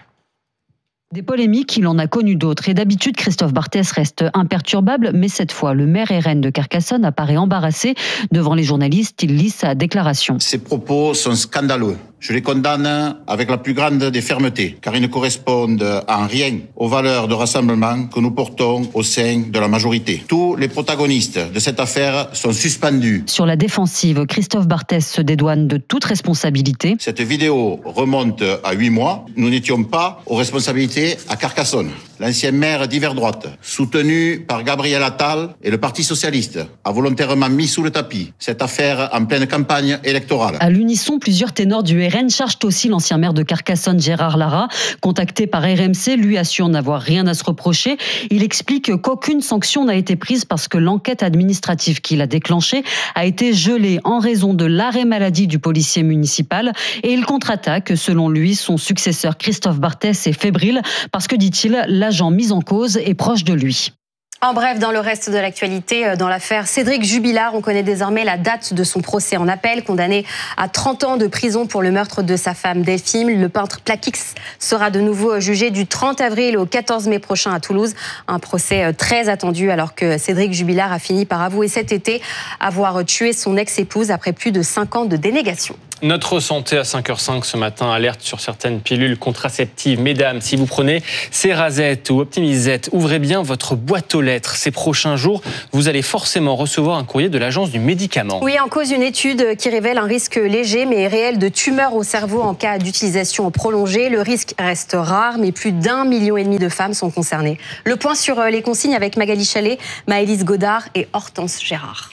Speaker 22: Des polémiques, il en a connu d'autres. Et d'habitude, Christophe Barthès reste imperturbable. Mais cette fois, le maire R N de Carcassonne apparaît embarrassé. Devant les journalistes, il lit sa déclaration.
Speaker 23: Ces propos sont scandaleux. Je les condamne avec la plus grande des fermetés, car ils ne correspondent en rien aux valeurs de rassemblement que nous portons au sein de la majorité. Tous les protagonistes de cette affaire sont suspendus.
Speaker 22: Sur la défensive, Christophe Barthès se dédouane de toute responsabilité.
Speaker 23: Cette vidéo remonte à huit mois. Nous n'étions pas aux responsabilités à Carcassonne. L'ancien maire d'hiver droite, soutenu par Gabriel Attal et le Parti socialiste, a volontairement mis sous le tapis cette affaire en pleine campagne électorale.
Speaker 22: À l'unisson, plusieurs ténors du R N chargent aussi l'ancien maire de Carcassonne, Gérard Lara. Contacté par R M C, lui assure n'avoir rien à se reprocher. Il explique qu'aucune sanction n'a été prise parce que l'enquête administrative qu'il a déclenchée a été gelée en raison de l'arrêt maladie du policier municipal. Et il contre-attaque. Selon lui, son successeur Christophe Barthès est fébrile parce que, dit-il, l'agent mis en cause est proche de lui.
Speaker 5: En bref, dans le reste de l'actualité, dans l'affaire Cédric Jubilard, on connaît désormais la date de son procès en appel. Condamné à trente ans de prison pour le meurtre de sa femme Delphine, le peintre Plaquix sera de nouveau jugé du trente avril au quatorze mai prochain à Toulouse. Un procès très attendu alors que Cédric Jubilard a fini par avouer cet été avoir tué son ex-épouse après plus de cinq ans de dénégation.
Speaker 4: Notre santé à cinq heures cinq ce matin, alerte sur certaines pilules contraceptives. Mesdames, si vous prenez Cerazette ou Optimizette, ouvrez bien votre boîte aux lettres. Ces prochains jours, vous allez forcément recevoir un courrier de l'Agence du médicament.
Speaker 5: Oui, en cause une étude qui révèle un risque léger mais réel de tumeur au cerveau en cas d'utilisation prolongée. Le risque reste rare, mais plus d'un million et demi de femmes sont concernées. Le point sur les consignes avec Magali Chalet, Maëlys Godard et Hortense Gérard.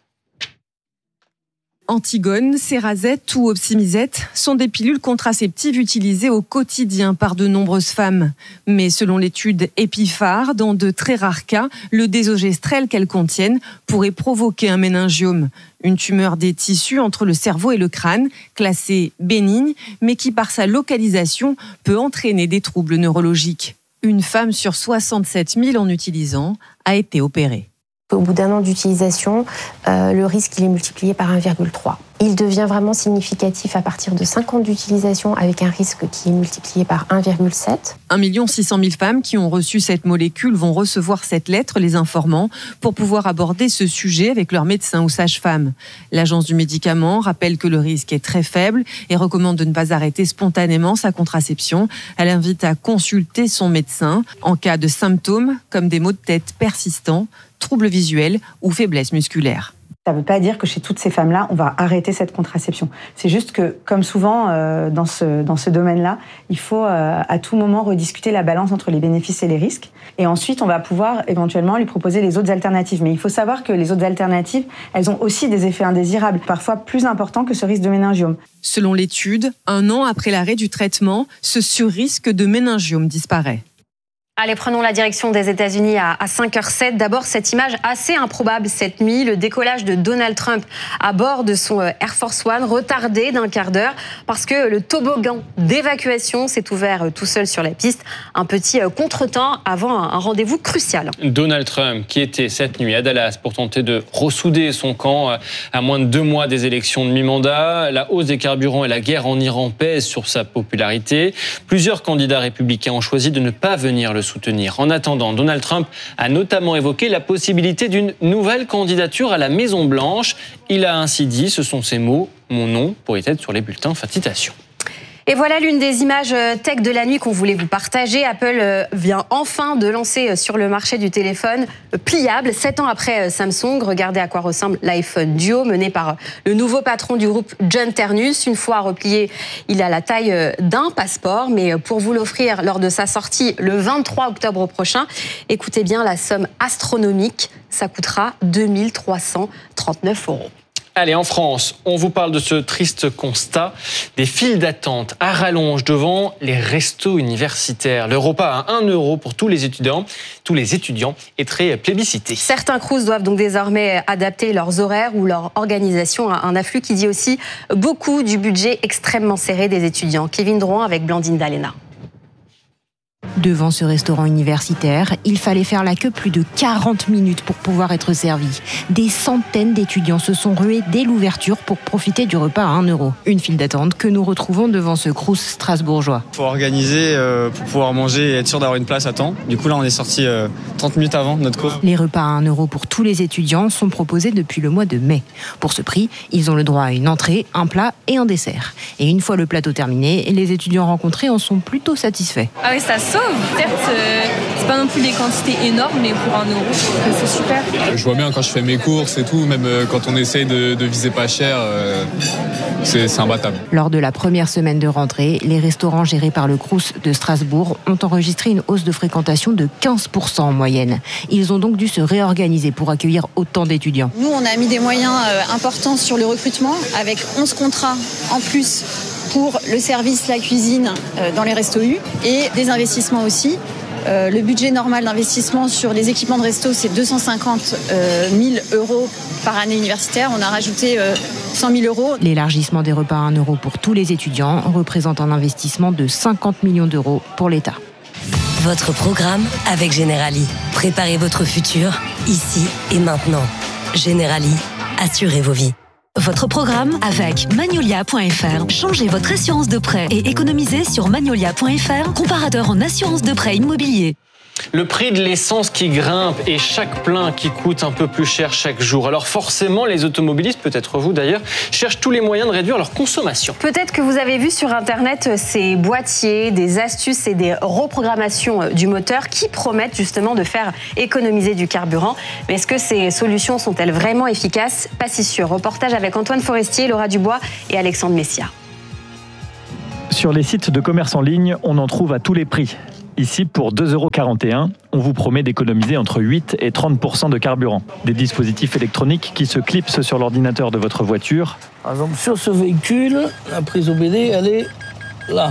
Speaker 9: Antigone, Cerazette ou Optimizette sont des pilules contraceptives utilisées au quotidien par de nombreuses femmes. Mais selon l'étude Epiphar, dans de très rares cas, le désogestrel qu'elles contiennent pourrait provoquer un méningiome, une tumeur des tissus entre le cerveau et le crâne, classée bénigne, mais qui par sa localisation peut entraîner des troubles neurologiques. Une femme sur soixante-sept mille en utilisant a été opérée.
Speaker 10: Au bout d'un an d'utilisation, euh, le risque il est multiplié par un virgule trois. Il devient vraiment significatif à partir de cinq ans d'utilisation avec un risque qui est multiplié par un virgule sept.
Speaker 9: un million six cent mille femmes qui ont reçu cette molécule vont recevoir cette lettre les informant pour pouvoir aborder ce sujet avec leur médecin ou sage-femme. L'Agence du médicament rappelle que le risque est très faible et recommande de ne pas arrêter spontanément sa contraception. Elle invite à consulter son médecin en cas de symptômes comme des maux de tête persistants, troubles visuels ou faiblesse musculaire.
Speaker 11: Ça ne veut pas dire que chez toutes ces femmes-là, on va arrêter cette contraception. C'est juste que, comme souvent euh, dans ce, dans ce domaine-là, il faut euh, à tout moment rediscuter la balance entre les bénéfices et les risques. Et ensuite, on va pouvoir éventuellement lui proposer les autres alternatives. Mais il faut savoir que les autres alternatives, elles ont aussi des effets indésirables, parfois plus importants que ce risque de méningiome.
Speaker 9: Selon l'étude, un an après l'arrêt du traitement, ce surrisque de méningiome disparaît.
Speaker 5: Allez, prenons la direction des États-Unis à cinq heures sept. D'abord, cette image assez improbable cette nuit, le décollage de Donald Trump à bord de son Air Force One, retardé d'un quart d'heure parce que le toboggan d'évacuation s'est ouvert tout seul sur la piste. Un petit contretemps avant un rendez-vous crucial.
Speaker 4: Donald Trump, qui était cette nuit à Dallas pour tenter de ressouder son camp à moins de deux mois des élections de mi-mandat. La hausse des carburants et la guerre en Iran pèsent sur sa popularité. Plusieurs candidats républicains ont choisi de ne pas venir le soutenir. En attendant, Donald Trump a notamment évoqué la possibilité d'une nouvelle candidature à la Maison-Blanche. Il a ainsi dit, ce sont ses mots, mon nom pourrait être sur les bulletins. Fin de citation.
Speaker 5: Et voilà l'une des images tech de la nuit qu'on voulait vous partager. Apple vient enfin de lancer sur le marché du téléphone pliable, sept ans après Samsung. Regardez à quoi ressemble l'iPhone Duo, mené par le nouveau patron du groupe John Ternus. Une fois replié, il a la taille d'un passeport, mais pour vous l'offrir lors de sa sortie le vingt-trois octobre prochain, écoutez bien la somme astronomique, ça coûtera deux mille trois cent trente-neuf euros.
Speaker 4: Allez, en France, on vous parle de ce triste constat des files d'attente à rallonge devant les restos universitaires. Le repas à un euro pour tous les étudiants, tous les étudiants est très plébiscité.
Speaker 5: Certains crous doivent donc désormais adapter leurs horaires ou leur organisation à un afflux qui dit aussi beaucoup du budget extrêmement serré des étudiants. Kevin Drouin avec Blandine Dalena.
Speaker 24: Devant ce restaurant universitaire, il fallait faire la queue plus de quarante minutes pour pouvoir être servi. Des centaines d'étudiants se sont rués dès l'ouverture pour profiter du repas à un euro. Une file d'attente que nous retrouvons devant ce crous strasbourgeois.
Speaker 25: Il faut organiser euh, pour pouvoir manger et être sûr d'avoir une place à temps. Du coup là on est sorti euh, trente minutes avant notre cours.
Speaker 24: Les repas à un euro pour tous les étudiants sont proposés depuis le mois de mai. Pour ce prix, ils ont le droit à une entrée, un plat et un dessert. Et une fois le plateau terminé, les étudiants rencontrés en sont plutôt satisfaits.
Speaker 26: Ah oui, ça sauve. Certes, euh, c'est pas non plus des quantités énormes, mais pour un euro, c'est super.
Speaker 27: Je vois bien quand je fais mes courses et tout, même euh, quand on essaye de, de viser pas cher, euh, c'est, c'est imbattable.
Speaker 24: Lors de la première semaine de rentrée, les restaurants gérés par le Crous de Strasbourg ont enregistré une hausse de fréquentation de quinze pour cent en moyenne. Ils ont donc dû se réorganiser pour accueillir autant d'étudiants.
Speaker 28: Nous, on a mis des moyens euh, importants sur le recrutement, avec onze contrats en plus pour le service, la cuisine euh, dans les restos U et des investissements aussi. Euh, le budget normal d'investissement sur les équipements de resto, c'est deux cent cinquante mille euros par année universitaire. On a rajouté euh, cent mille euros.
Speaker 24: L'élargissement des repas à un euro pour tous les étudiants représente un investissement de cinquante millions d'euros pour l'État.
Speaker 2: Votre programme avec Generali. Préparez votre futur, ici et maintenant. Generali, assurez vos vies. Votre programme avec Magnolia point F R. Changez votre assurance de prêt et économisez sur Magnolia point F R, comparateur en assurance de prêt immobilier.
Speaker 4: Le prix de l'essence qui grimpe et chaque plein qui coûte un peu plus cher chaque jour. Alors forcément, les automobilistes, peut-être vous d'ailleurs, cherchent tous les moyens de réduire leur consommation.
Speaker 5: Peut-être que vous avez vu sur Internet ces boîtiers, des astuces et des reprogrammations du moteur qui promettent justement de faire économiser du carburant. Mais est-ce que ces solutions sont-elles vraiment efficaces ? Pas si sûr. Reportage avec Antoine Forestier, Laura Dubois et Alexandre Messia.
Speaker 3: Sur les sites de commerce en ligne, on en trouve à tous les prix. Ici, pour deux euros quarante et un, on vous promet d'économiser entre huit et trente pour cent de carburant. Des dispositifs électroniques qui se clipsent sur l'ordinateur de votre voiture.
Speaker 6: Par exemple, sur ce véhicule, la prise O B D, elle est là.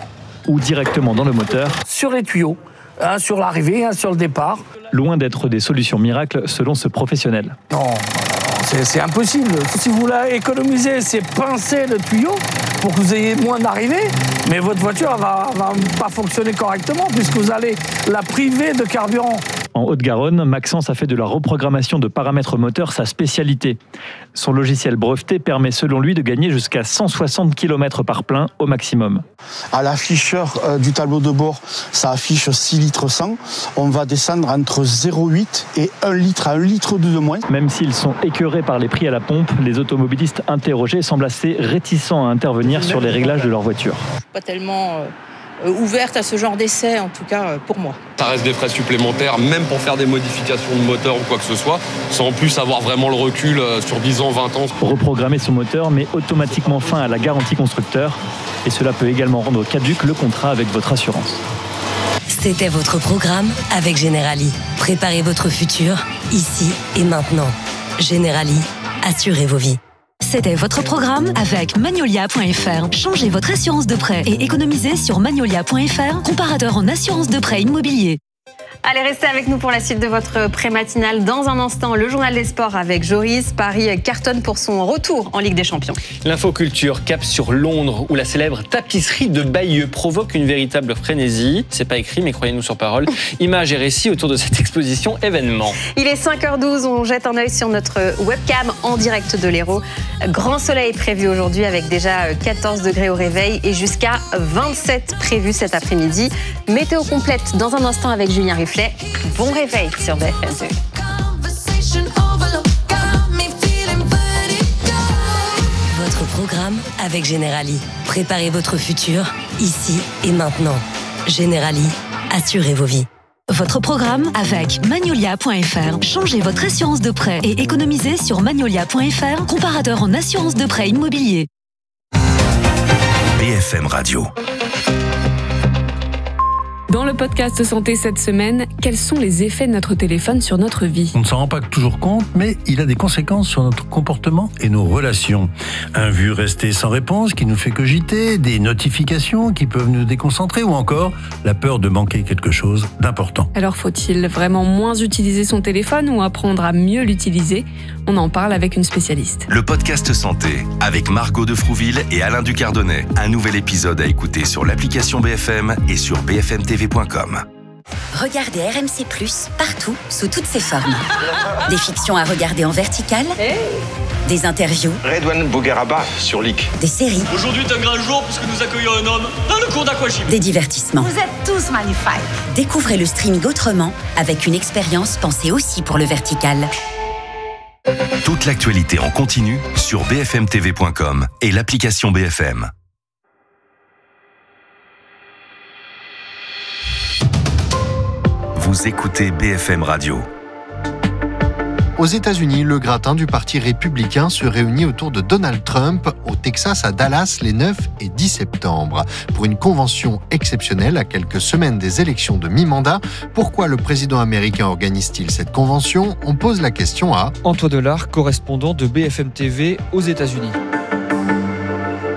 Speaker 3: Ou directement dans le moteur.
Speaker 6: Sur les tuyaux, hein, sur l'arrivée, hein, sur le départ.
Speaker 3: Loin d'être des solutions miracles selon ce professionnel.
Speaker 6: Non, c'est, c'est impossible. Si vous voulez économiser, c'est pincer le tuyau pour que vous ayez moins d'arrivées, mais votre voiture ne va, va pas fonctionner correctement puisque vous allez la priver de carburant.
Speaker 3: En Haute-Garonne, Maxence a fait de la reprogrammation de paramètres moteurs sa spécialité. Son logiciel breveté permet selon lui de gagner jusqu'à cent soixante kilomètres par plein au maximum.
Speaker 7: À l'afficheur euh, du tableau de bord, ça affiche six litres cent. On va descendre entre zéro virgule huit et un litre à un litre de moins.
Speaker 3: Même s'ils sont écœurés par les prix à la pompe, les automobilistes interrogés semblent assez réticents à intervenir sur les réglages de leur voiture.
Speaker 8: Pas tellement euh, ouverte à ce genre d'essai, en tout cas euh, pour moi.
Speaker 12: Ça reste des frais supplémentaires, même pour faire des modifications de moteur ou quoi que ce soit, sans en plus avoir vraiment le recul euh, sur dix ans, vingt ans.
Speaker 3: Reprogrammer son moteur met automatiquement fin à la garantie constructeur et cela peut également rendre caduc le contrat avec votre assurance.
Speaker 2: C'était votre programme avec Generali. Préparez votre futur, ici et maintenant. Generali, assurez vos vies. C'était votre programme avec Magnolia point F R. Changez votre assurance de prêt et économisez sur Magnolia point F R, comparateur en assurance de prêt immobilier.
Speaker 5: Allez, restez avec nous pour la suite de votre pré-matinale. Dans un instant, le journal des sports avec Joris. Paris cartonne pour son retour en Ligue des Champions.
Speaker 4: L'infoculture cap sur Londres, où la célèbre tapisserie de Bayeux provoque une véritable frénésie. C'est pas écrit, mais croyez-nous sur parole. Images et récits autour de cette exposition événement.
Speaker 5: Il est cinq heures douze, on jette un œil sur notre webcam en direct de l'Hérault. Grand soleil prévu aujourd'hui avec déjà quatorze degrés au réveil et jusqu'à vingt-sept prévus cet après-midi. Météo complète dans un instant avec Julien Rifflet. Bon réveil sur B F M T V.
Speaker 2: Votre programme avec Generali. Préparez votre futur, ici et maintenant. Generali, assurez vos vies. Votre programme avec Magnolia point F R. Changez votre assurance de prêt et économisez sur Magnolia point F R, comparateur en assurance de prêt immobilier.
Speaker 13: B F M Radio.
Speaker 17: Dans le podcast Santé cette semaine, quels sont les effets de notre téléphone sur notre vie ?
Speaker 29: On ne s'en rend pas toujours compte, mais il a des conséquences sur notre comportement et nos relations. Un vu resté sans réponse qui nous fait cogiter, des notifications qui peuvent nous déconcentrer ou encore la peur de manquer quelque chose d'important.
Speaker 17: Alors faut-il vraiment moins utiliser son téléphone ou apprendre à mieux l'utiliser ? On en parle avec une spécialiste.
Speaker 13: Le podcast Santé avec Margot de Frouville et Alain Ducardonnet. Un nouvel épisode à écouter sur l'application B F M et sur b f m t v point com.
Speaker 2: Regardez R M C plus, partout, sous toutes ses formes. Des fictions à regarder en verticale, des interviews,
Speaker 30: Redouane Bougueraba sur L I C.
Speaker 2: Des séries.
Speaker 31: Aujourd'hui est un grand jour puisque nous accueillons un homme dans le cours d'aquagym.
Speaker 2: Des divertissements.
Speaker 32: Vous êtes tous magnifiques.
Speaker 2: Découvrez le streaming autrement, avec une expérience pensée aussi pour le vertical.
Speaker 13: Toute l'actualité en continu sur b f m t v point com et l'application B F M. Vous écoutez B F M Radio.
Speaker 33: Aux États-Unis, le gratin du Parti républicain se réunit autour de Donald Trump au Texas à Dallas les neuf et dix septembre. Pour une convention exceptionnelle à quelques semaines des élections de mi-mandat, pourquoi le président américain organise-t-il cette convention ? On pose la question à
Speaker 34: Antoine Delard, correspondant de B F M T V aux États-Unis.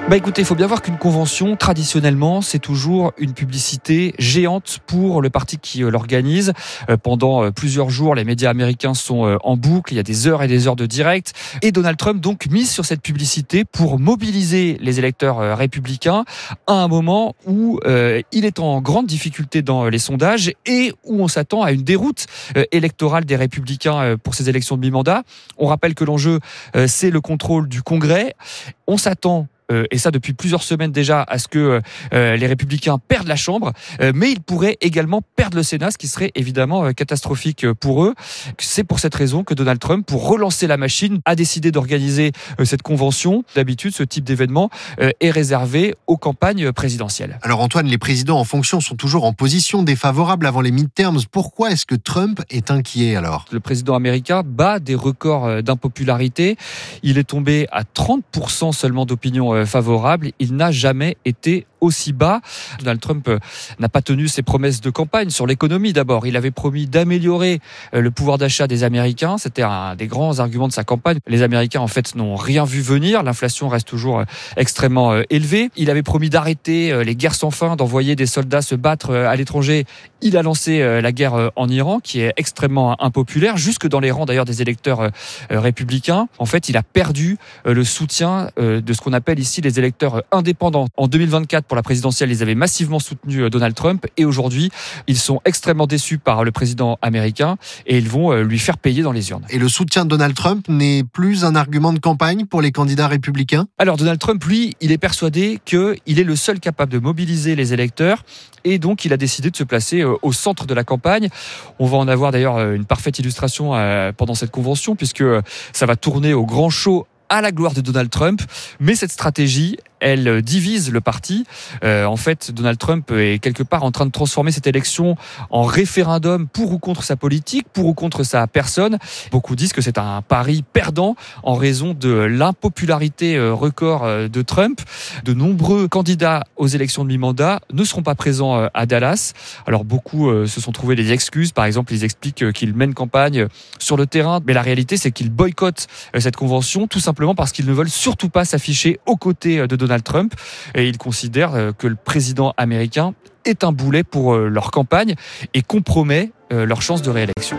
Speaker 1: Bah écoutez, il faut bien voir qu'une convention, traditionnellement, c'est toujours une publicité géante pour le parti qui l'organise. Pendant plusieurs jours, les médias américains sont en boucle, il y a des heures et des heures de direct. Et Donald Trump donc mise sur cette publicité pour mobiliser les électeurs républicains à un moment où euh, il est en grande difficulté dans les sondages et où on s'attend à une déroute euh, électorale des républicains euh, pour ces élections de mi-mandat. On rappelle que l'enjeu, euh, c'est le contrôle du Congrès. On s'attend Euh, et ça depuis plusieurs semaines déjà, à ce que euh, les Républicains perdent la Chambre, euh, mais ils pourraient également perdre le Sénat, ce qui serait évidemment euh, catastrophique pour eux. C'est pour cette raison que Donald Trump, pour relancer la machine, a décidé d'organiser euh, cette convention. D'habitude, ce type d'événement euh, est réservé aux campagnes présidentielles.
Speaker 33: Alors Antoine, les présidents en fonction sont toujours en position défavorable avant les midterms. Pourquoi est-ce que Trump est inquiet alors ?
Speaker 1: Le président américain bat des records d'impopularité. Il est tombé à trente pour cent seulement d'opinion favorable. Il n'a jamais été aussi bas. Donald Trump n'a pas tenu ses promesses de campagne sur l'économie d'abord. Il avait promis d'améliorer le pouvoir d'achat des Américains. C'était un des grands arguments de sa campagne. Les Américains, en fait, n'ont rien vu venir. L'inflation reste toujours extrêmement élevée. Il avait promis d'arrêter les guerres sans fin, d'envoyer des soldats se battre à l'étranger. Il a lancé la guerre en Iran, qui est extrêmement impopulaire, jusque dans les rangs d'ailleurs des électeurs républicains. En fait, il a perdu le soutien de ce qu'on appelle ici les électeurs indépendants. En deux mille vingt-quatre, pour la présidentielle, ils avaient massivement soutenu Donald Trump et aujourd'hui, ils sont extrêmement déçus par le président américain et ils vont lui faire payer dans les urnes.
Speaker 33: Et le soutien de Donald Trump n'est plus un argument de campagne pour les candidats républicains ?
Speaker 1: Alors Donald Trump, lui, il est persuadé qu'il est le seul capable de mobiliser les électeurs et donc il a décidé de se placer au centre de la campagne. On va en avoir d'ailleurs une parfaite illustration pendant cette convention puisque ça va tourner au grand show à la gloire de Donald Trump, mais cette stratégie, elle divise le parti. Euh, en fait, Donald Trump est quelque part en train de transformer cette élection en référendum pour ou contre sa politique, pour ou contre sa personne. Beaucoup disent que c'est un pari perdant en raison de l'impopularité record de Trump. De nombreux candidats aux élections de mi-mandat ne seront pas présents à Dallas. Alors beaucoup se sont trouvés des excuses. Par exemple, ils expliquent qu'ils mènent campagne sur le terrain, mais la réalité, c'est qu'ils boycottent cette convention tout simplement parce qu'ils ne veulent surtout pas s'afficher aux côtés de Donald Donald Trump et ils considèrent que le président américain est un boulet pour leur campagne et compromet leur chance de réélection.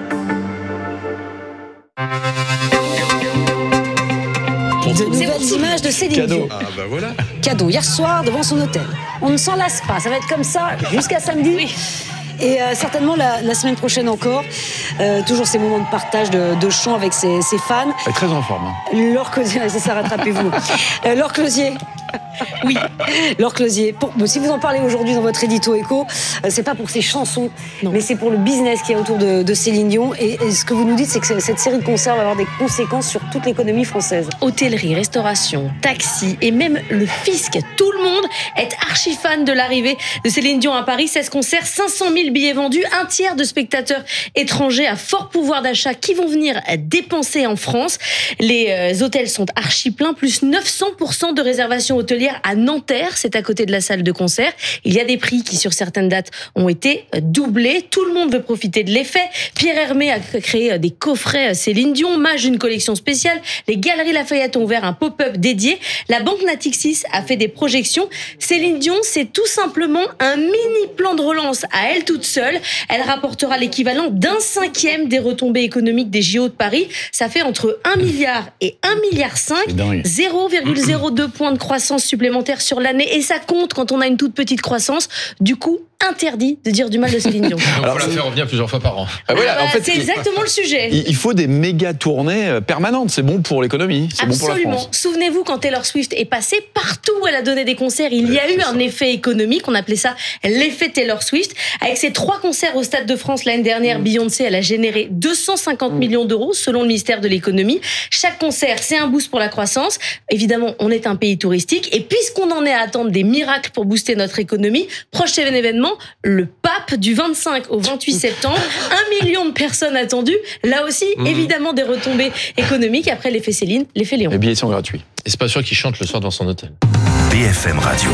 Speaker 10: De nouvelles images de Céline Dion.
Speaker 11: Ah bah voilà.
Speaker 10: Cadeau hier soir devant son hôtel. On ne s'en lasse pas, ça va être comme ça jusqu'à samedi. Oui. Et euh, certainement la, la semaine prochaine encore. Euh, toujours ces moments de partage de, de chant avec ses, ses fans.
Speaker 11: Elle est très en forme. Hein.
Speaker 10: Laure Closier, c'est ça, rattrapez-vous. euh, Laure Closier. Oui, Laure Closier. Pour, bon, si vous en parlez aujourd'hui dans votre édito écho, euh, c'est pas pour ses chansons, non. mais c'est pour le business qu'il y a autour de, de Céline Dion. Et, et ce que vous nous dites, c'est que cette série de concerts va avoir des conséquences sur toute l'économie française.
Speaker 14: Hôtellerie, restauration, taxi et même le fisc. Tout le monde est archi fan de l'arrivée de Céline Dion à Paris. seize concerts, cinq cent mille billets vendus, un tiers de spectateurs étrangers à fort pouvoir d'achat qui vont venir dépenser en France. Les euh, hôtels sont archi pleins, plus neuf cents pour cent de réservations hôtelières à Nanterre, c'est à côté de la salle de concert. Il y a des prix qui, sur certaines dates, ont été doublés. Tout le monde veut profiter de l'effet. Pierre Hermé a créé des coffrets Céline Dion, Mage une collection spéciale. Les Galeries Lafayette ont ouvert un pop-up dédié. La Banque Natixis a fait des projections. Céline Dion, c'est tout simplement un mini plan de relance à elle toute seule. Elle rapportera l'équivalent d'un cinquième des retombées économiques des J O de Paris. Ça fait entre un milliard et un milliard cinq. zéro virgule zéro deux points de croissance supplémentaire sur l'année. Et ça compte quand on a une toute petite croissance. Du coup, interdit de dire du mal de Céline Dion.
Speaker 11: Alors, on la fait revenir plusieurs fois par an.
Speaker 14: Ah, voilà, bah, en fait, c'est exactement le sujet.
Speaker 11: Il faut des méga tournées permanentes. C'est bon pour l'économie. C'est
Speaker 14: Absolument.
Speaker 11: Bon pour la France.
Speaker 14: Souvenez-vous, quand Taylor Swift est passée, partout où elle a donné des concerts, il y a eu un effet économique. On appelait ça l'effet Taylor Swift. Avec ses trois concerts au Stade de France l'année dernière, mmh. Beyoncé, elle a généré deux cent cinquante mmh. millions d'euros, selon le ministère de l'économie. Chaque concert, c'est un boost pour la croissance. Évidemment, on est un pays touristique. Et puisqu'on en est à attendre des miracles pour booster notre économie, prochain événement, le pape du vingt-cinq au vingt-huit septembre. Un million de personnes attendues. Là aussi, mmh. évidemment, des retombées économiques. Après l'effet Céline, l'effet Léon.
Speaker 11: Les billets sont gratuits.
Speaker 15: Et c'est pas sûr qu'il chante le soir dans son hôtel.
Speaker 13: B F M Radio.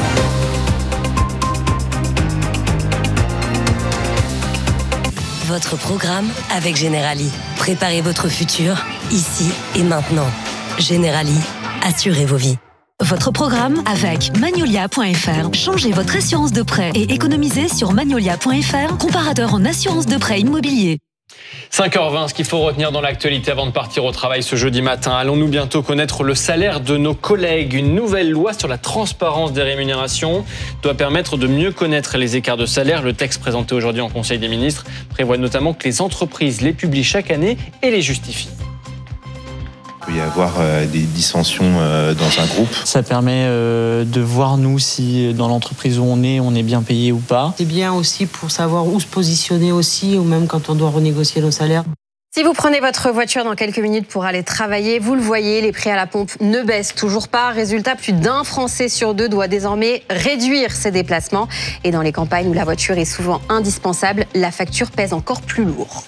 Speaker 2: Votre programme avec Generali. Préparez votre futur, ici et maintenant. Generali, assurez vos vies. Votre programme avec Magnolia point F R. Changez votre assurance de prêt et économisez sur Magnolia point F R, comparateur en assurance de prêt immobilier.
Speaker 4: cinq heures vingt, ce qu'il faut retenir dans l'actualité avant de partir au travail ce jeudi matin. Allons-nous bientôt connaître le salaire de nos collègues ? Une nouvelle loi sur la transparence des rémunérations doit permettre de mieux connaître les écarts de salaire. Le texte présenté aujourd'hui en Conseil des ministres prévoit notamment que les entreprises les publient chaque année et les justifient.
Speaker 9: Il peut y avoir euh, des dissensions euh, dans un groupe.
Speaker 16: Ça permet euh, de voir, nous, si dans l'entreprise où on est, on est bien payé ou pas.
Speaker 10: C'est bien aussi pour savoir où se positionner aussi, ou même quand on doit renégocier nos salaires.
Speaker 5: Si vous prenez votre voiture dans quelques minutes pour aller travailler, vous le voyez, les prix à la pompe ne baissent toujours pas. Résultat, plus d'un Français sur deux doit désormais réduire ses déplacements. Et dans les campagnes où la voiture est souvent indispensable, la facture pèse encore plus lourd.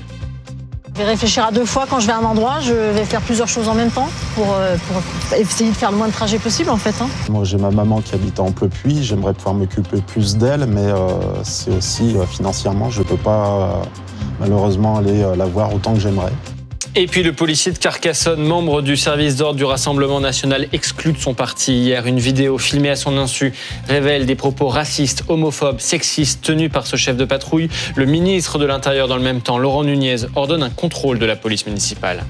Speaker 18: Je vais réfléchir à deux fois quand je vais à un endroit. Je vais faire plusieurs choses en même temps pour, pour essayer de faire le moins de trajets possible en fait. Hein.
Speaker 19: Moi j'ai ma maman qui habite à Amplepuis, j'aimerais pouvoir m'occuper plus d'elle, mais euh, c'est aussi euh, financièrement, je ne peux pas euh, malheureusement aller euh, la voir autant que j'aimerais.
Speaker 4: Et puis le policier de Carcassonne, membre du service d'ordre du Rassemblement national, exclu de son parti hier. Une vidéo filmée à son insu révèle des propos racistes, homophobes, sexistes tenus par ce chef de patrouille. Le ministre de l'Intérieur, dans le même temps, Laurent Nunez, ordonne un contrôle de la police municipale.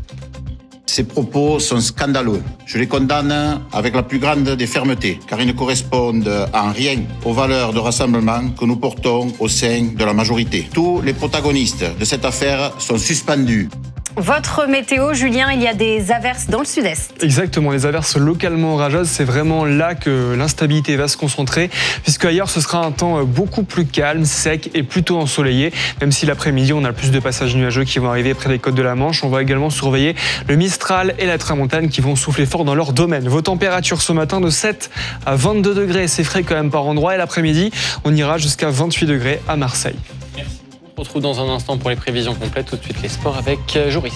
Speaker 20: Ces propos sont scandaleux. Je les condamne avec la plus grande des fermetés, car ils ne correspondent en rien aux valeurs de rassemblement que nous portons au sein de la majorité. Tous les protagonistes de cette affaire sont suspendus.
Speaker 5: Votre météo, Julien, il y a des averses dans le sud-est.
Speaker 21: Exactement, les averses localement orageuses, c'est vraiment là que l'instabilité va se concentrer, puisque ailleurs ce sera un temps beaucoup plus calme, sec et plutôt ensoleillé, même si l'après-midi on a plus de passages nuageux qui vont arriver près des côtes de la Manche. On va également surveiller le Mistral et la Tramontane qui vont souffler fort dans leur domaine. Vos températures ce matin de sept à vingt-deux degrés, c'est frais quand même par endroit, et l'après-midi on ira jusqu'à vingt-huit degrés à Marseille.
Speaker 4: On se retrouve dans un instant pour les prévisions complètes. Tout de suite les sports avec Joris.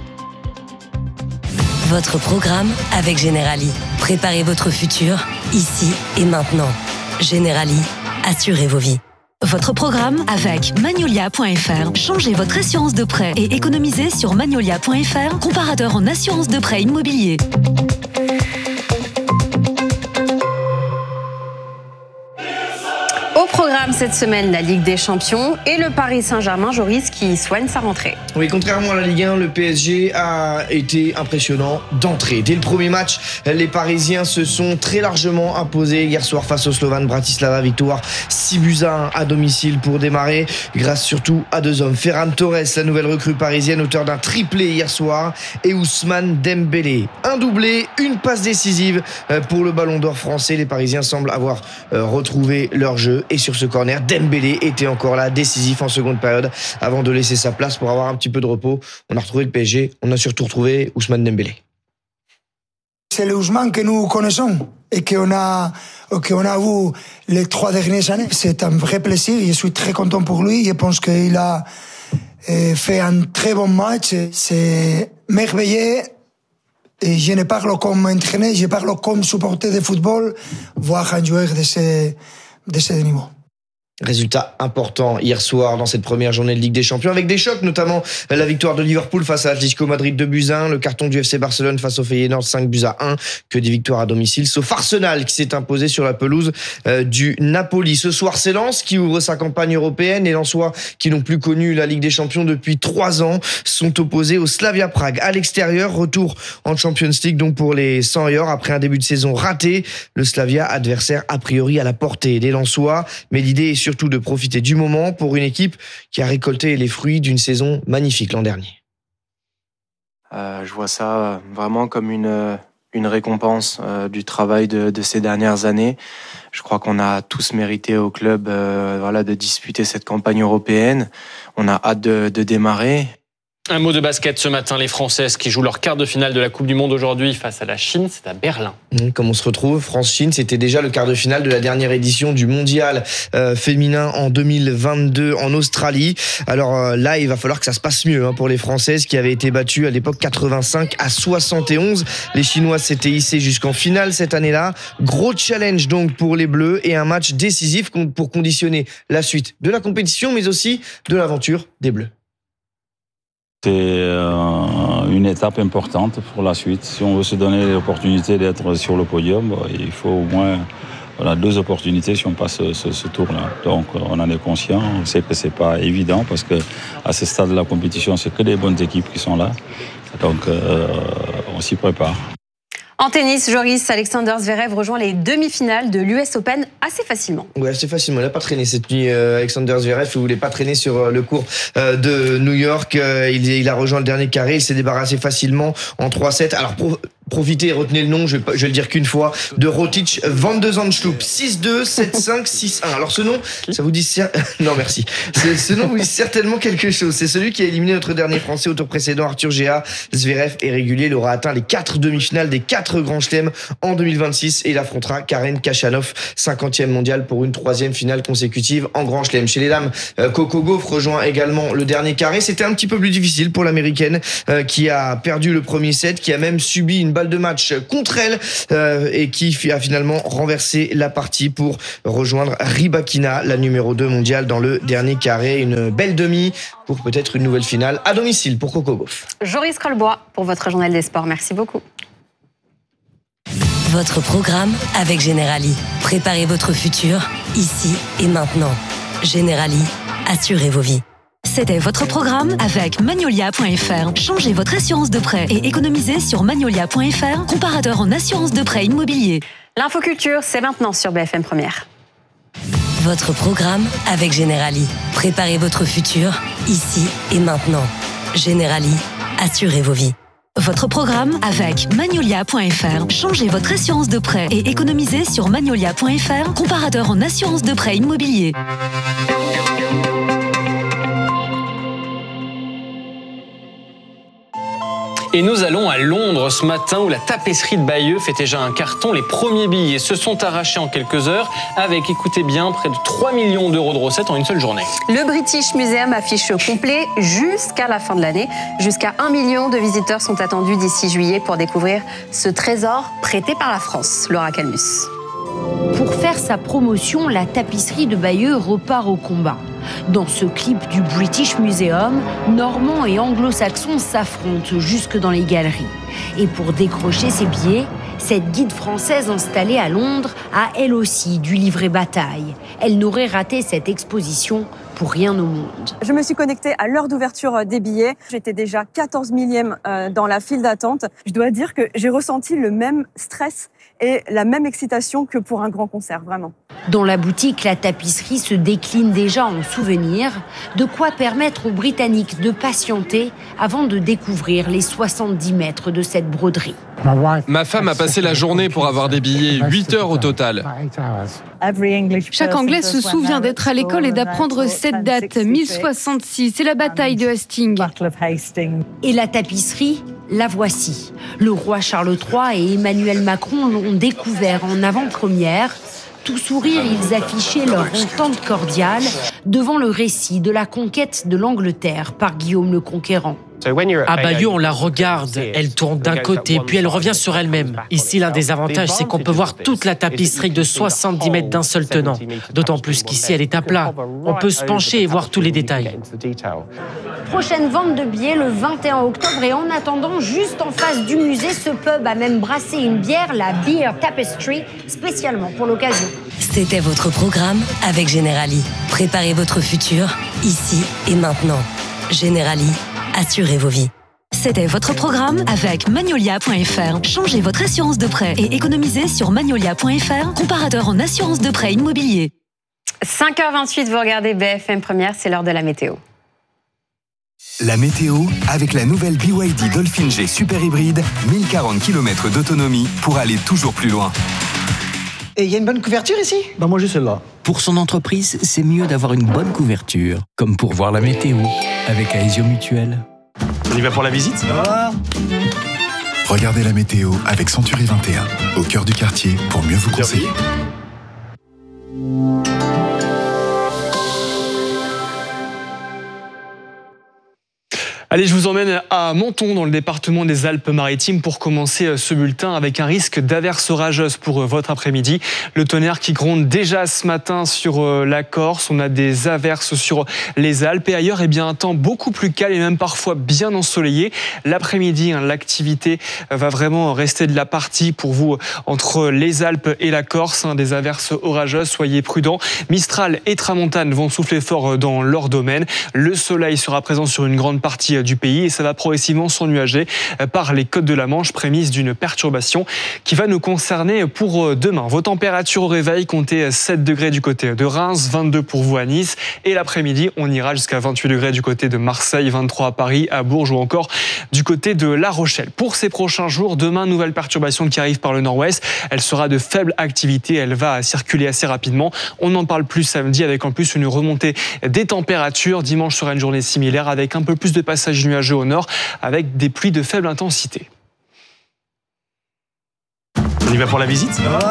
Speaker 2: Votre programme avec Generali. Préparez votre futur, ici et maintenant. Generali, assurez vos vies. Votre programme avec Magnolia point F R. Changez votre assurance de prêt et économisez sur Magnolia point F R, comparateur en assurance de prêt immobilier.
Speaker 5: Au programme cette semaine, la Ligue des Champions et le Paris Saint-Germain, Joris, qui soigne sa rentrée.
Speaker 22: Oui, contrairement à la Ligue un, le P S G a été impressionnant d'entrée. Dès le premier match, les Parisiens se sont très largement imposés hier soir face au Slovan Bratislava. Victoire six buts à un à domicile pour démarrer, grâce surtout à deux hommes. Ferran Torres, la nouvelle recrue parisienne, auteur d'un triplé hier soir, et Ousmane Dembélé. Un doublé, une passe décisive pour le Ballon d'Or français. Les Parisiens semblent avoir retrouvé leur jeu. Et sur ce corner, Dembélé était encore là, décisif en seconde période, avant de laisser sa place pour avoir un petit peu de repos. On a retrouvé le P S G, on a surtout retrouvé Ousmane Dembélé.
Speaker 23: C'est le Ousmane que nous connaissons et qu'on a, qu'on a vu les trois dernières années. C'est un vrai plaisir, je suis très content pour lui. Je pense qu'il a fait un très bon match. C'est merveilleux. Et je ne parle comme entraîneur, je parle comme supporter de football, voir un joueur de ce de ce niveau.
Speaker 22: Résultat important hier soir dans cette première journée de Ligue des Champions, avec des chocs, notamment la victoire de Liverpool face à Atlético Madrid deux buts à un, le carton du F C Barcelone face au Feyenoord cinq buts à un, que des victoires à domicile, sauf Arsenal qui s'est imposé sur la pelouse euh, du Napoli. Ce soir, c'est Lens qui ouvre sa campagne européenne, et Lensois qui n'ont plus connu la Ligue des Champions depuis trois ans sont opposés au Slavia Prague à l'extérieur. Retour en Champions League donc pour les cent et or après un début de saison raté. Le Slavia, adversaire a priori à la portée des Lensois, mais l'idée est surtout de profiter du moment pour une équipe qui a récolté les fruits d'une saison magnifique l'an dernier.
Speaker 25: Euh, je vois ça vraiment comme une, une récompense euh, du travail de, de ces dernières années. Je crois qu'on a tous mérité au club euh, voilà, de disputer cette campagne européenne. On a hâte de, de démarrer.
Speaker 4: Un mot de basket ce matin, les Françaises qui jouent leur quart de finale de la Coupe du Monde aujourd'hui face à la Chine, c'est à Berlin.
Speaker 22: Comme on se retrouve, France-Chine, c'était déjà le quart de finale de la dernière édition du mondial euh, féminin en deux mille vingt-deux en Australie. Alors euh, là, il va falloir que ça se passe mieux hein, pour les Françaises qui avaient été battues à l'époque quatre-vingt-cinq à soixante et onze. Les Chinoises s'étaient hissées jusqu'en finale cette année-là. Gros challenge donc pour les Bleus et un match décisif pour conditionner la suite de la compétition, mais aussi de l'aventure des Bleus.
Speaker 3: C'est euh, une étape importante pour la suite. Si on veut se donner l'opportunité d'être sur le podium, il faut au moins voilà, deux opportunités si on passe ce, ce, ce tour-là. Donc on en est conscient, on sait que c'est pas évident parce que à ce stade de la compétition, c'est que des bonnes équipes qui sont là. Donc euh, on s'y prépare.
Speaker 5: En tennis, Joris, Alexander Zverev rejoint les demi-finales de l'U S Open assez facilement.
Speaker 22: Oui, assez facilement. Il n'a pas traîné cette nuit, euh, Alexander Zverev. Il ne voulait pas traîner sur euh, le court euh, de New York. Euh, il, il a rejoint le dernier carré. Il s'est débarrassé facilement en trois sept. Alors, pro- profitez et retenez le nom, je vais, pas, je vais le dire qu'une fois, de Rotic van de Zandschulp. six deux, sept cinq, six un. Alors, ce nom, ça vous dit... Cer- non, merci. C'est, ce nom vous dit certainement quelque chose. C'est celui qui a éliminé notre dernier Français au tour précédent, Arthur Géa. Zverev est régulier. Il aura atteint les quatre demi-finales des quatre Grand Chelem en deux mille vingt-six et il affrontera Karen Khachanov, cinquantième mondiale pour une troisième finale consécutive en Grand Chelem. Chez les dames, Coco Gauff rejoint également le dernier carré. C'était un petit peu plus difficile pour l'américaine euh, qui a perdu le premier set, qui a même subi une balle de match contre elle euh, et qui a finalement renversé la partie pour rejoindre Rybakina, la numéro deux mondiale dans le dernier carré. Une belle demi pour peut-être une nouvelle finale à domicile pour Coco Gauff.
Speaker 5: Joris Colbois pour votre journal des sports. Merci beaucoup.
Speaker 2: Votre programme avec Generali. Préparez votre futur, ici et maintenant. Generali, assurez vos vies. C'était votre programme avec Magnolia point F R. Changez votre assurance de prêt et économisez sur Magnolia point F R, comparateur en assurance de prêt immobilier.
Speaker 5: L'infoculture, c'est maintenant sur B F M Première.
Speaker 2: Votre programme avec Generali. Préparez votre futur, ici et maintenant. Generali, assurez vos vies. Votre programme avec Magnolia point F R. Changez votre assurance de prêt et économisez sur Magnolia point F R, comparateur en assurance de prêt immobilier.
Speaker 4: Et nous allons à Londres ce matin où la tapisserie de Bayeux fait déjà un carton. Les premiers billets se sont arrachés en quelques heures avec, écoutez bien, près de trois millions d'euros de recettes en une seule journée.
Speaker 5: Le British Museum affiche complet jusqu'à la fin de l'année. Jusqu'à un million de visiteurs sont attendus d'ici juillet pour découvrir ce trésor prêté par la France. Laura Calmus.
Speaker 6: Pour faire sa promotion, la tapisserie de Bayeux repart au combat. Dans ce clip du British Museum, Normands et Anglo-Saxons s'affrontent jusque dans les galeries. Et pour décrocher ses billets, cette guide française installée à Londres a elle aussi dû livrer bataille. Elle n'aurait raté cette exposition pour rien au monde.
Speaker 7: Je me suis connectée à l'heure d'ouverture des billets. J'étais déjà quatorze millième dans la file d'attente. Je dois dire que j'ai ressenti le même stress et la même excitation que pour un grand concert, vraiment.
Speaker 6: Dans la boutique, la tapisserie se décline déjà en souvenirs, de quoi permettre aux Britanniques de patienter avant de découvrir les soixante-dix mètres de cette broderie.
Speaker 8: Ma femme a passé la journée pour avoir des billets, huit heures au total.
Speaker 12: Chaque Anglais se souvient d'être à l'école et d'apprendre cette date, mille soixante-six, c'est la bataille de Hastings.
Speaker 6: Et la tapisserie, la voici. Le roi Charles trois et Emmanuel Macron l'ont découvert en avant-première. Tout sourire, ils affichaient leur entente cordiale devant le récit de la conquête de l'Angleterre par Guillaume le Conquérant.
Speaker 17: À Bayeux, on la regarde, elle tourne d'un côté, puis elle revient sur elle-même. Ici, l'un des avantages, c'est qu'on peut voir toute la tapisserie de soixante-dix mètres d'un seul tenant. D'autant plus qu'ici, elle est à plat. On peut se pencher et voir tous les détails.
Speaker 6: Prochaine vente de billets le vingt et un octobre. Et en attendant, juste en face du musée, ce pub a même brassé une bière, la Beer Tapestry, spécialement pour l'occasion.
Speaker 2: C'était votre programme avec Generali. Préparez votre futur, ici et maintenant. Generali, assurez vos vies. C'était votre programme avec Magnolia point F R. Changez votre assurance de prêt et économisez sur Magnolia point F R, comparateur en assurance de prêt immobilier.
Speaker 5: cinq heures vingt-huit, vous regardez B F M Première, c'est l'heure de la météo.
Speaker 24: La météo avec la nouvelle B Y D Dolphin G Super Hybride, mille quarante kilomètres d'autonomie pour aller toujours plus loin.
Speaker 26: Et il y a une bonne couverture ici ?
Speaker 27: Bah moi j'ai celle-là. Pour son entreprise, c'est mieux d'avoir une bonne couverture, comme pour voir la météo avec Aesio Mutuel.
Speaker 28: On y va pour la visite ?
Speaker 27: Ah.
Speaker 24: Regardez la météo avec Century vingt et un, au cœur du quartier pour mieux vous conseiller.
Speaker 21: Allez, je vous emmène à Menton, dans le département des Alpes-Maritimes, pour commencer ce bulletin avec un risque d'averse orageuse pour votre après-midi. Le tonnerre qui gronde déjà ce matin sur la Corse. On a des averses sur les Alpes et ailleurs, eh bien, un temps beaucoup plus calme et même parfois bien ensoleillé. L'après-midi, hein, l'activité va vraiment rester de la partie pour vous entre les Alpes et la Corse. Hein, des averses orageuses, soyez prudents. Mistral et Tramontane vont souffler fort dans leur domaine. Le soleil sera présent sur une grande partie du pays et ça va progressivement s'ennuager par les côtes de la Manche, prémisse d'une perturbation qui va nous concerner pour demain. Vos températures au réveil, comptez sept degrés du côté de Reims, vingt-deux pour vous à Nice et l'après-midi, on ira jusqu'à vingt-huit degrés du côté de Marseille, vingt-trois à Paris, à Bourges ou encore du côté de La Rochelle. Pour ces prochains jours, demain, nouvelle perturbation qui arrive par le nord-ouest. Elle sera de faible activité, elle va circuler assez rapidement. On en parle plus samedi avec en plus une remontée des températures. Dimanche sera une journée similaire avec un peu plus de passages nuageux au nord avec des pluies de faible intensité.
Speaker 1: On y va pour la visite ?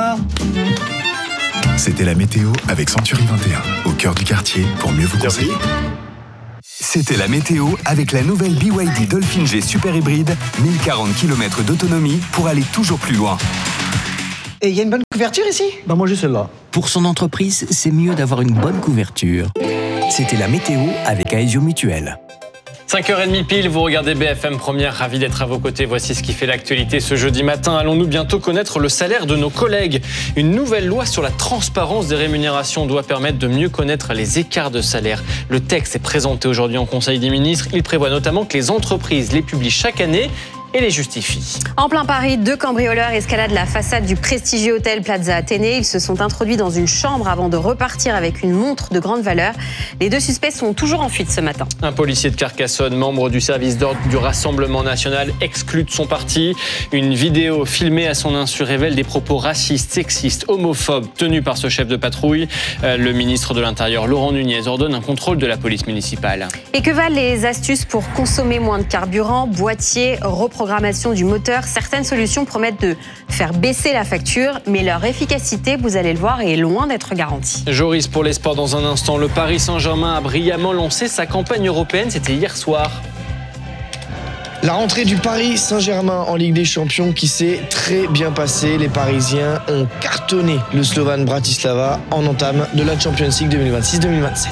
Speaker 24: C'était la météo avec Century vingt et un, au cœur du quartier pour mieux vous conseiller. C'était la météo avec la nouvelle B Y D Dolphin G Super Hybride, mille quarante kilomètres d'autonomie pour aller toujours plus loin.
Speaker 26: Et il y a une bonne couverture ici ?
Speaker 27: Bah moi j'ai celle-là. Pour son entreprise, c'est mieux d'avoir une bonne couverture. C'était la météo avec Aesio Mutuel.
Speaker 4: cinq heures trente pile, vous regardez B F M Première, ravi d'être à vos côtés. Voici ce qui fait l'actualité ce jeudi matin. Allons-nous bientôt connaître le salaire de nos collègues ? Une nouvelle loi sur la transparence des rémunérations doit permettre de mieux connaître les écarts de salaire. Le texte est présenté aujourd'hui en Conseil des ministres. Il prévoit notamment que les entreprises les publient chaque année et les justifie.
Speaker 5: En plein Paris, deux cambrioleurs escaladent la façade du prestigieux hôtel Plaza Athénée. Ils se sont introduits dans une chambre avant de repartir avec une montre de grande valeur. Les deux suspects sont toujours en fuite ce matin.
Speaker 4: Un policier de Carcassonne, membre du service d'ordre du Rassemblement national, exclu de son parti. Une vidéo filmée à son insu révèle des propos racistes, sexistes, homophobes tenus par ce chef de patrouille. Le ministre de l'Intérieur, Laurent Nunez, ordonne un contrôle de la police municipale.
Speaker 5: Et que valent les astuces pour consommer moins de carburant, boîtier, reprogrammation du moteur? Certaines solutions promettent de faire baisser la facture, mais leur efficacité, vous allez le voir, est loin d'être garantie.
Speaker 4: Joris pour les sports dans un instant. Le Paris Saint-Germain a brillamment lancé sa campagne européenne, c'était hier soir.
Speaker 22: La rentrée du Paris Saint-Germain en Ligue des Champions qui s'est très bien passée. Les Parisiens ont cartonné le Slovan Bratislava en entame de la Champions League deux mille vingt-six deux mille vingt-sept.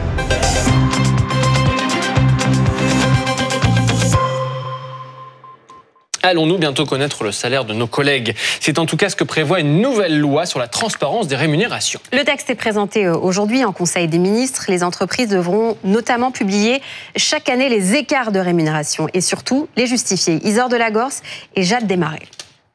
Speaker 4: Allons-nous bientôt connaître le salaire de nos collègues ? C'est en tout cas ce que prévoit une nouvelle loi sur la transparence des rémunérations.
Speaker 5: Le texte est présenté aujourd'hui en Conseil des ministres. Les entreprises devront notamment publier chaque année les écarts de rémunération et surtout les justifier. Isor Delagorce et Jade Desmarais.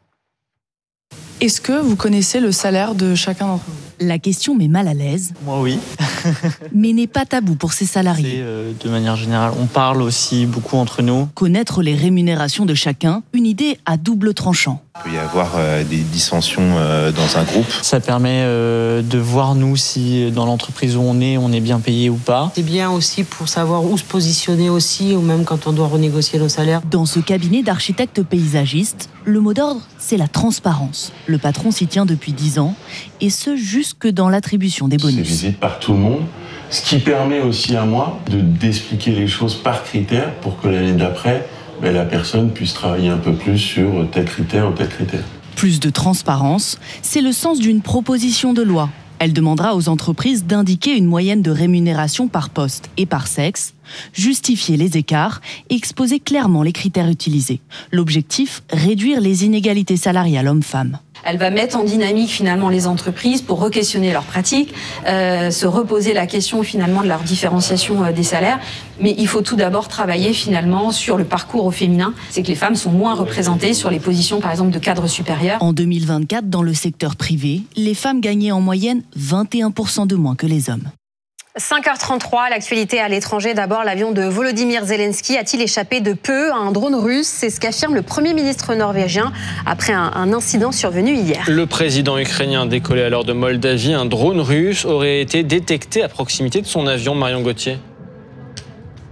Speaker 9: Est-ce que vous connaissez le salaire de chacun d'entre vous ?
Speaker 11: La question met mal à l'aise.
Speaker 13: Moi, oui.
Speaker 11: Mais n'est pas tabou pour ses salariés.
Speaker 13: Euh, de manière générale, on parle aussi beaucoup entre nous.
Speaker 11: Connaître les rémunérations de chacun, une idée à double tranchant.
Speaker 14: Il peut y avoir euh, des dissensions euh, dans un groupe.
Speaker 13: Ça permet euh, de voir, nous, si dans l'entreprise où on est, on est bien payé ou pas.
Speaker 10: C'est bien aussi pour savoir où se positionner aussi, ou même quand on doit renégocier nos salaires.
Speaker 11: Dans ce cabinet d'architectes paysagistes, le mot d'ordre, c'est la transparence. Le patron s'y tient depuis dix ans, et ce, jusque dans l'attribution des bonus.
Speaker 15: C'est visé par tout le monde, ce qui permet aussi à moi de d'expliquer les choses par critère pour que l'année d'après, ben, la personne puisse travailler un peu plus sur tel critère ou tel critère.
Speaker 11: Plus de transparence, c'est le sens d'une proposition de loi. Elle demandera aux entreprises d'indiquer une moyenne de rémunération par poste et par sexe, justifier les écarts et exposer clairement les critères utilisés. L'objectif, réduire les inégalités salariales hommes-femmes.
Speaker 16: Elle va mettre en dynamique finalement les entreprises pour re-questionner leurs pratiques, euh, se reposer la question finalement de leur différenciation euh, des salaires. Mais il faut tout d'abord travailler finalement sur le parcours au féminin. C'est que les femmes sont moins représentées sur les positions par exemple de cadres supérieurs.
Speaker 11: En deux mille vingt-quatre, dans le secteur privé, les femmes gagnaient en moyenne vingt et un pour cent de moins que les hommes.
Speaker 5: cinq heures trente-trois, l'actualité à l'étranger. D'abord, l'avion de Volodymyr Zelensky a-t-il échappé de peu à un drone russe ? C'est ce qu'affirme le Premier ministre norvégien après un, un incident survenu hier.
Speaker 4: Le président ukrainien décollé alors de Moldavie, un drone russe aurait été détecté à proximité de son avion. Marion Gauthier.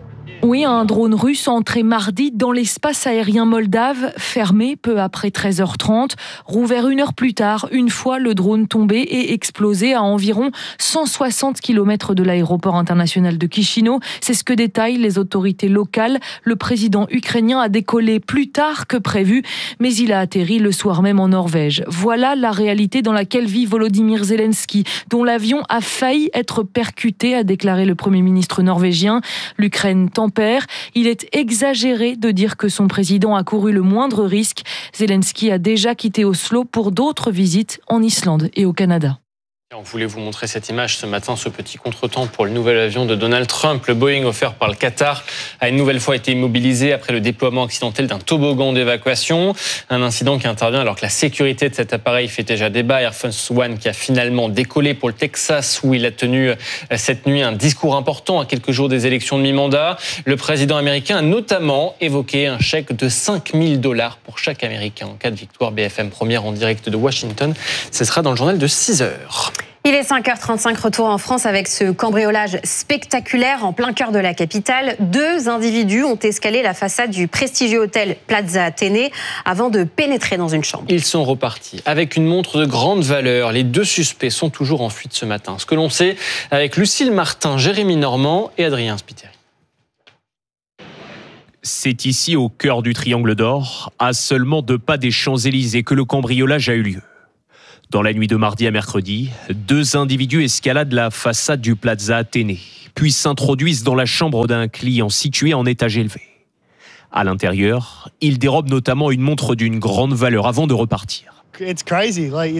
Speaker 1: Oui, un drone russe entré mardi dans l'espace aérien moldave, fermé peu après treize heures trente, rouvert une heure plus tard, une fois le drone tombé et explosé à environ cent soixante kilomètres de l'aéroport international de Chisinau. C'est ce que détaillent les autorités locales. Le président ukrainien a décollé plus tard que prévu, mais il a atterri le soir même en Norvège. Voilà la réalité dans laquelle vit Volodymyr Zelensky, dont l'avion a failli être percuté, a déclaré le Premier ministre norvégien. L'Ukraine tempère. Il est exagéré de dire que son président a couru le moindre risque. Zelensky a déjà quitté Oslo pour d'autres visites en Islande et au Canada.
Speaker 4: On voulait vous montrer cette image ce matin, ce petit contretemps pour le nouvel avion de Donald Trump. Le Boeing offert par le Qatar a une nouvelle fois été immobilisé après le déploiement accidentel d'un toboggan d'évacuation. Un incident qui intervient alors que la sécurité de cet appareil fait déjà débat. Air Force One qui a finalement décollé pour le Texas où il a tenu cette nuit un discours important à quelques jours des élections de mi-mandat. Le président américain a notamment évoqué un chèque de cinq mille dollars pour chaque Américain en cas de victoire. B F M Première en direct de Washington. Ce sera dans le journal de six heures.
Speaker 5: Il est cinq heures trente-cinq, retour en France avec ce cambriolage spectaculaire en plein cœur de la capitale. Deux individus ont escalé la façade du prestigieux hôtel Plaza Athénée avant de pénétrer dans une chambre.
Speaker 4: Ils sont repartis avec une montre de grande valeur. Les deux suspects sont toujours en fuite ce matin. Ce que l'on sait avec Lucille Martin, Jérémy Normand et Adrien Spiteri.
Speaker 3: C'est ici, au cœur du Triangle d'Or, à seulement deux pas des Champs-Élysées, que le cambriolage a eu lieu. Dans la nuit de mardi à mercredi, deux individus escaladent la façade du Plaza Athénée, puis s'introduisent dans la chambre d'un client situé en étage élevé. À l'intérieur, ils dérobent notamment une montre d'une grande valeur avant de repartir.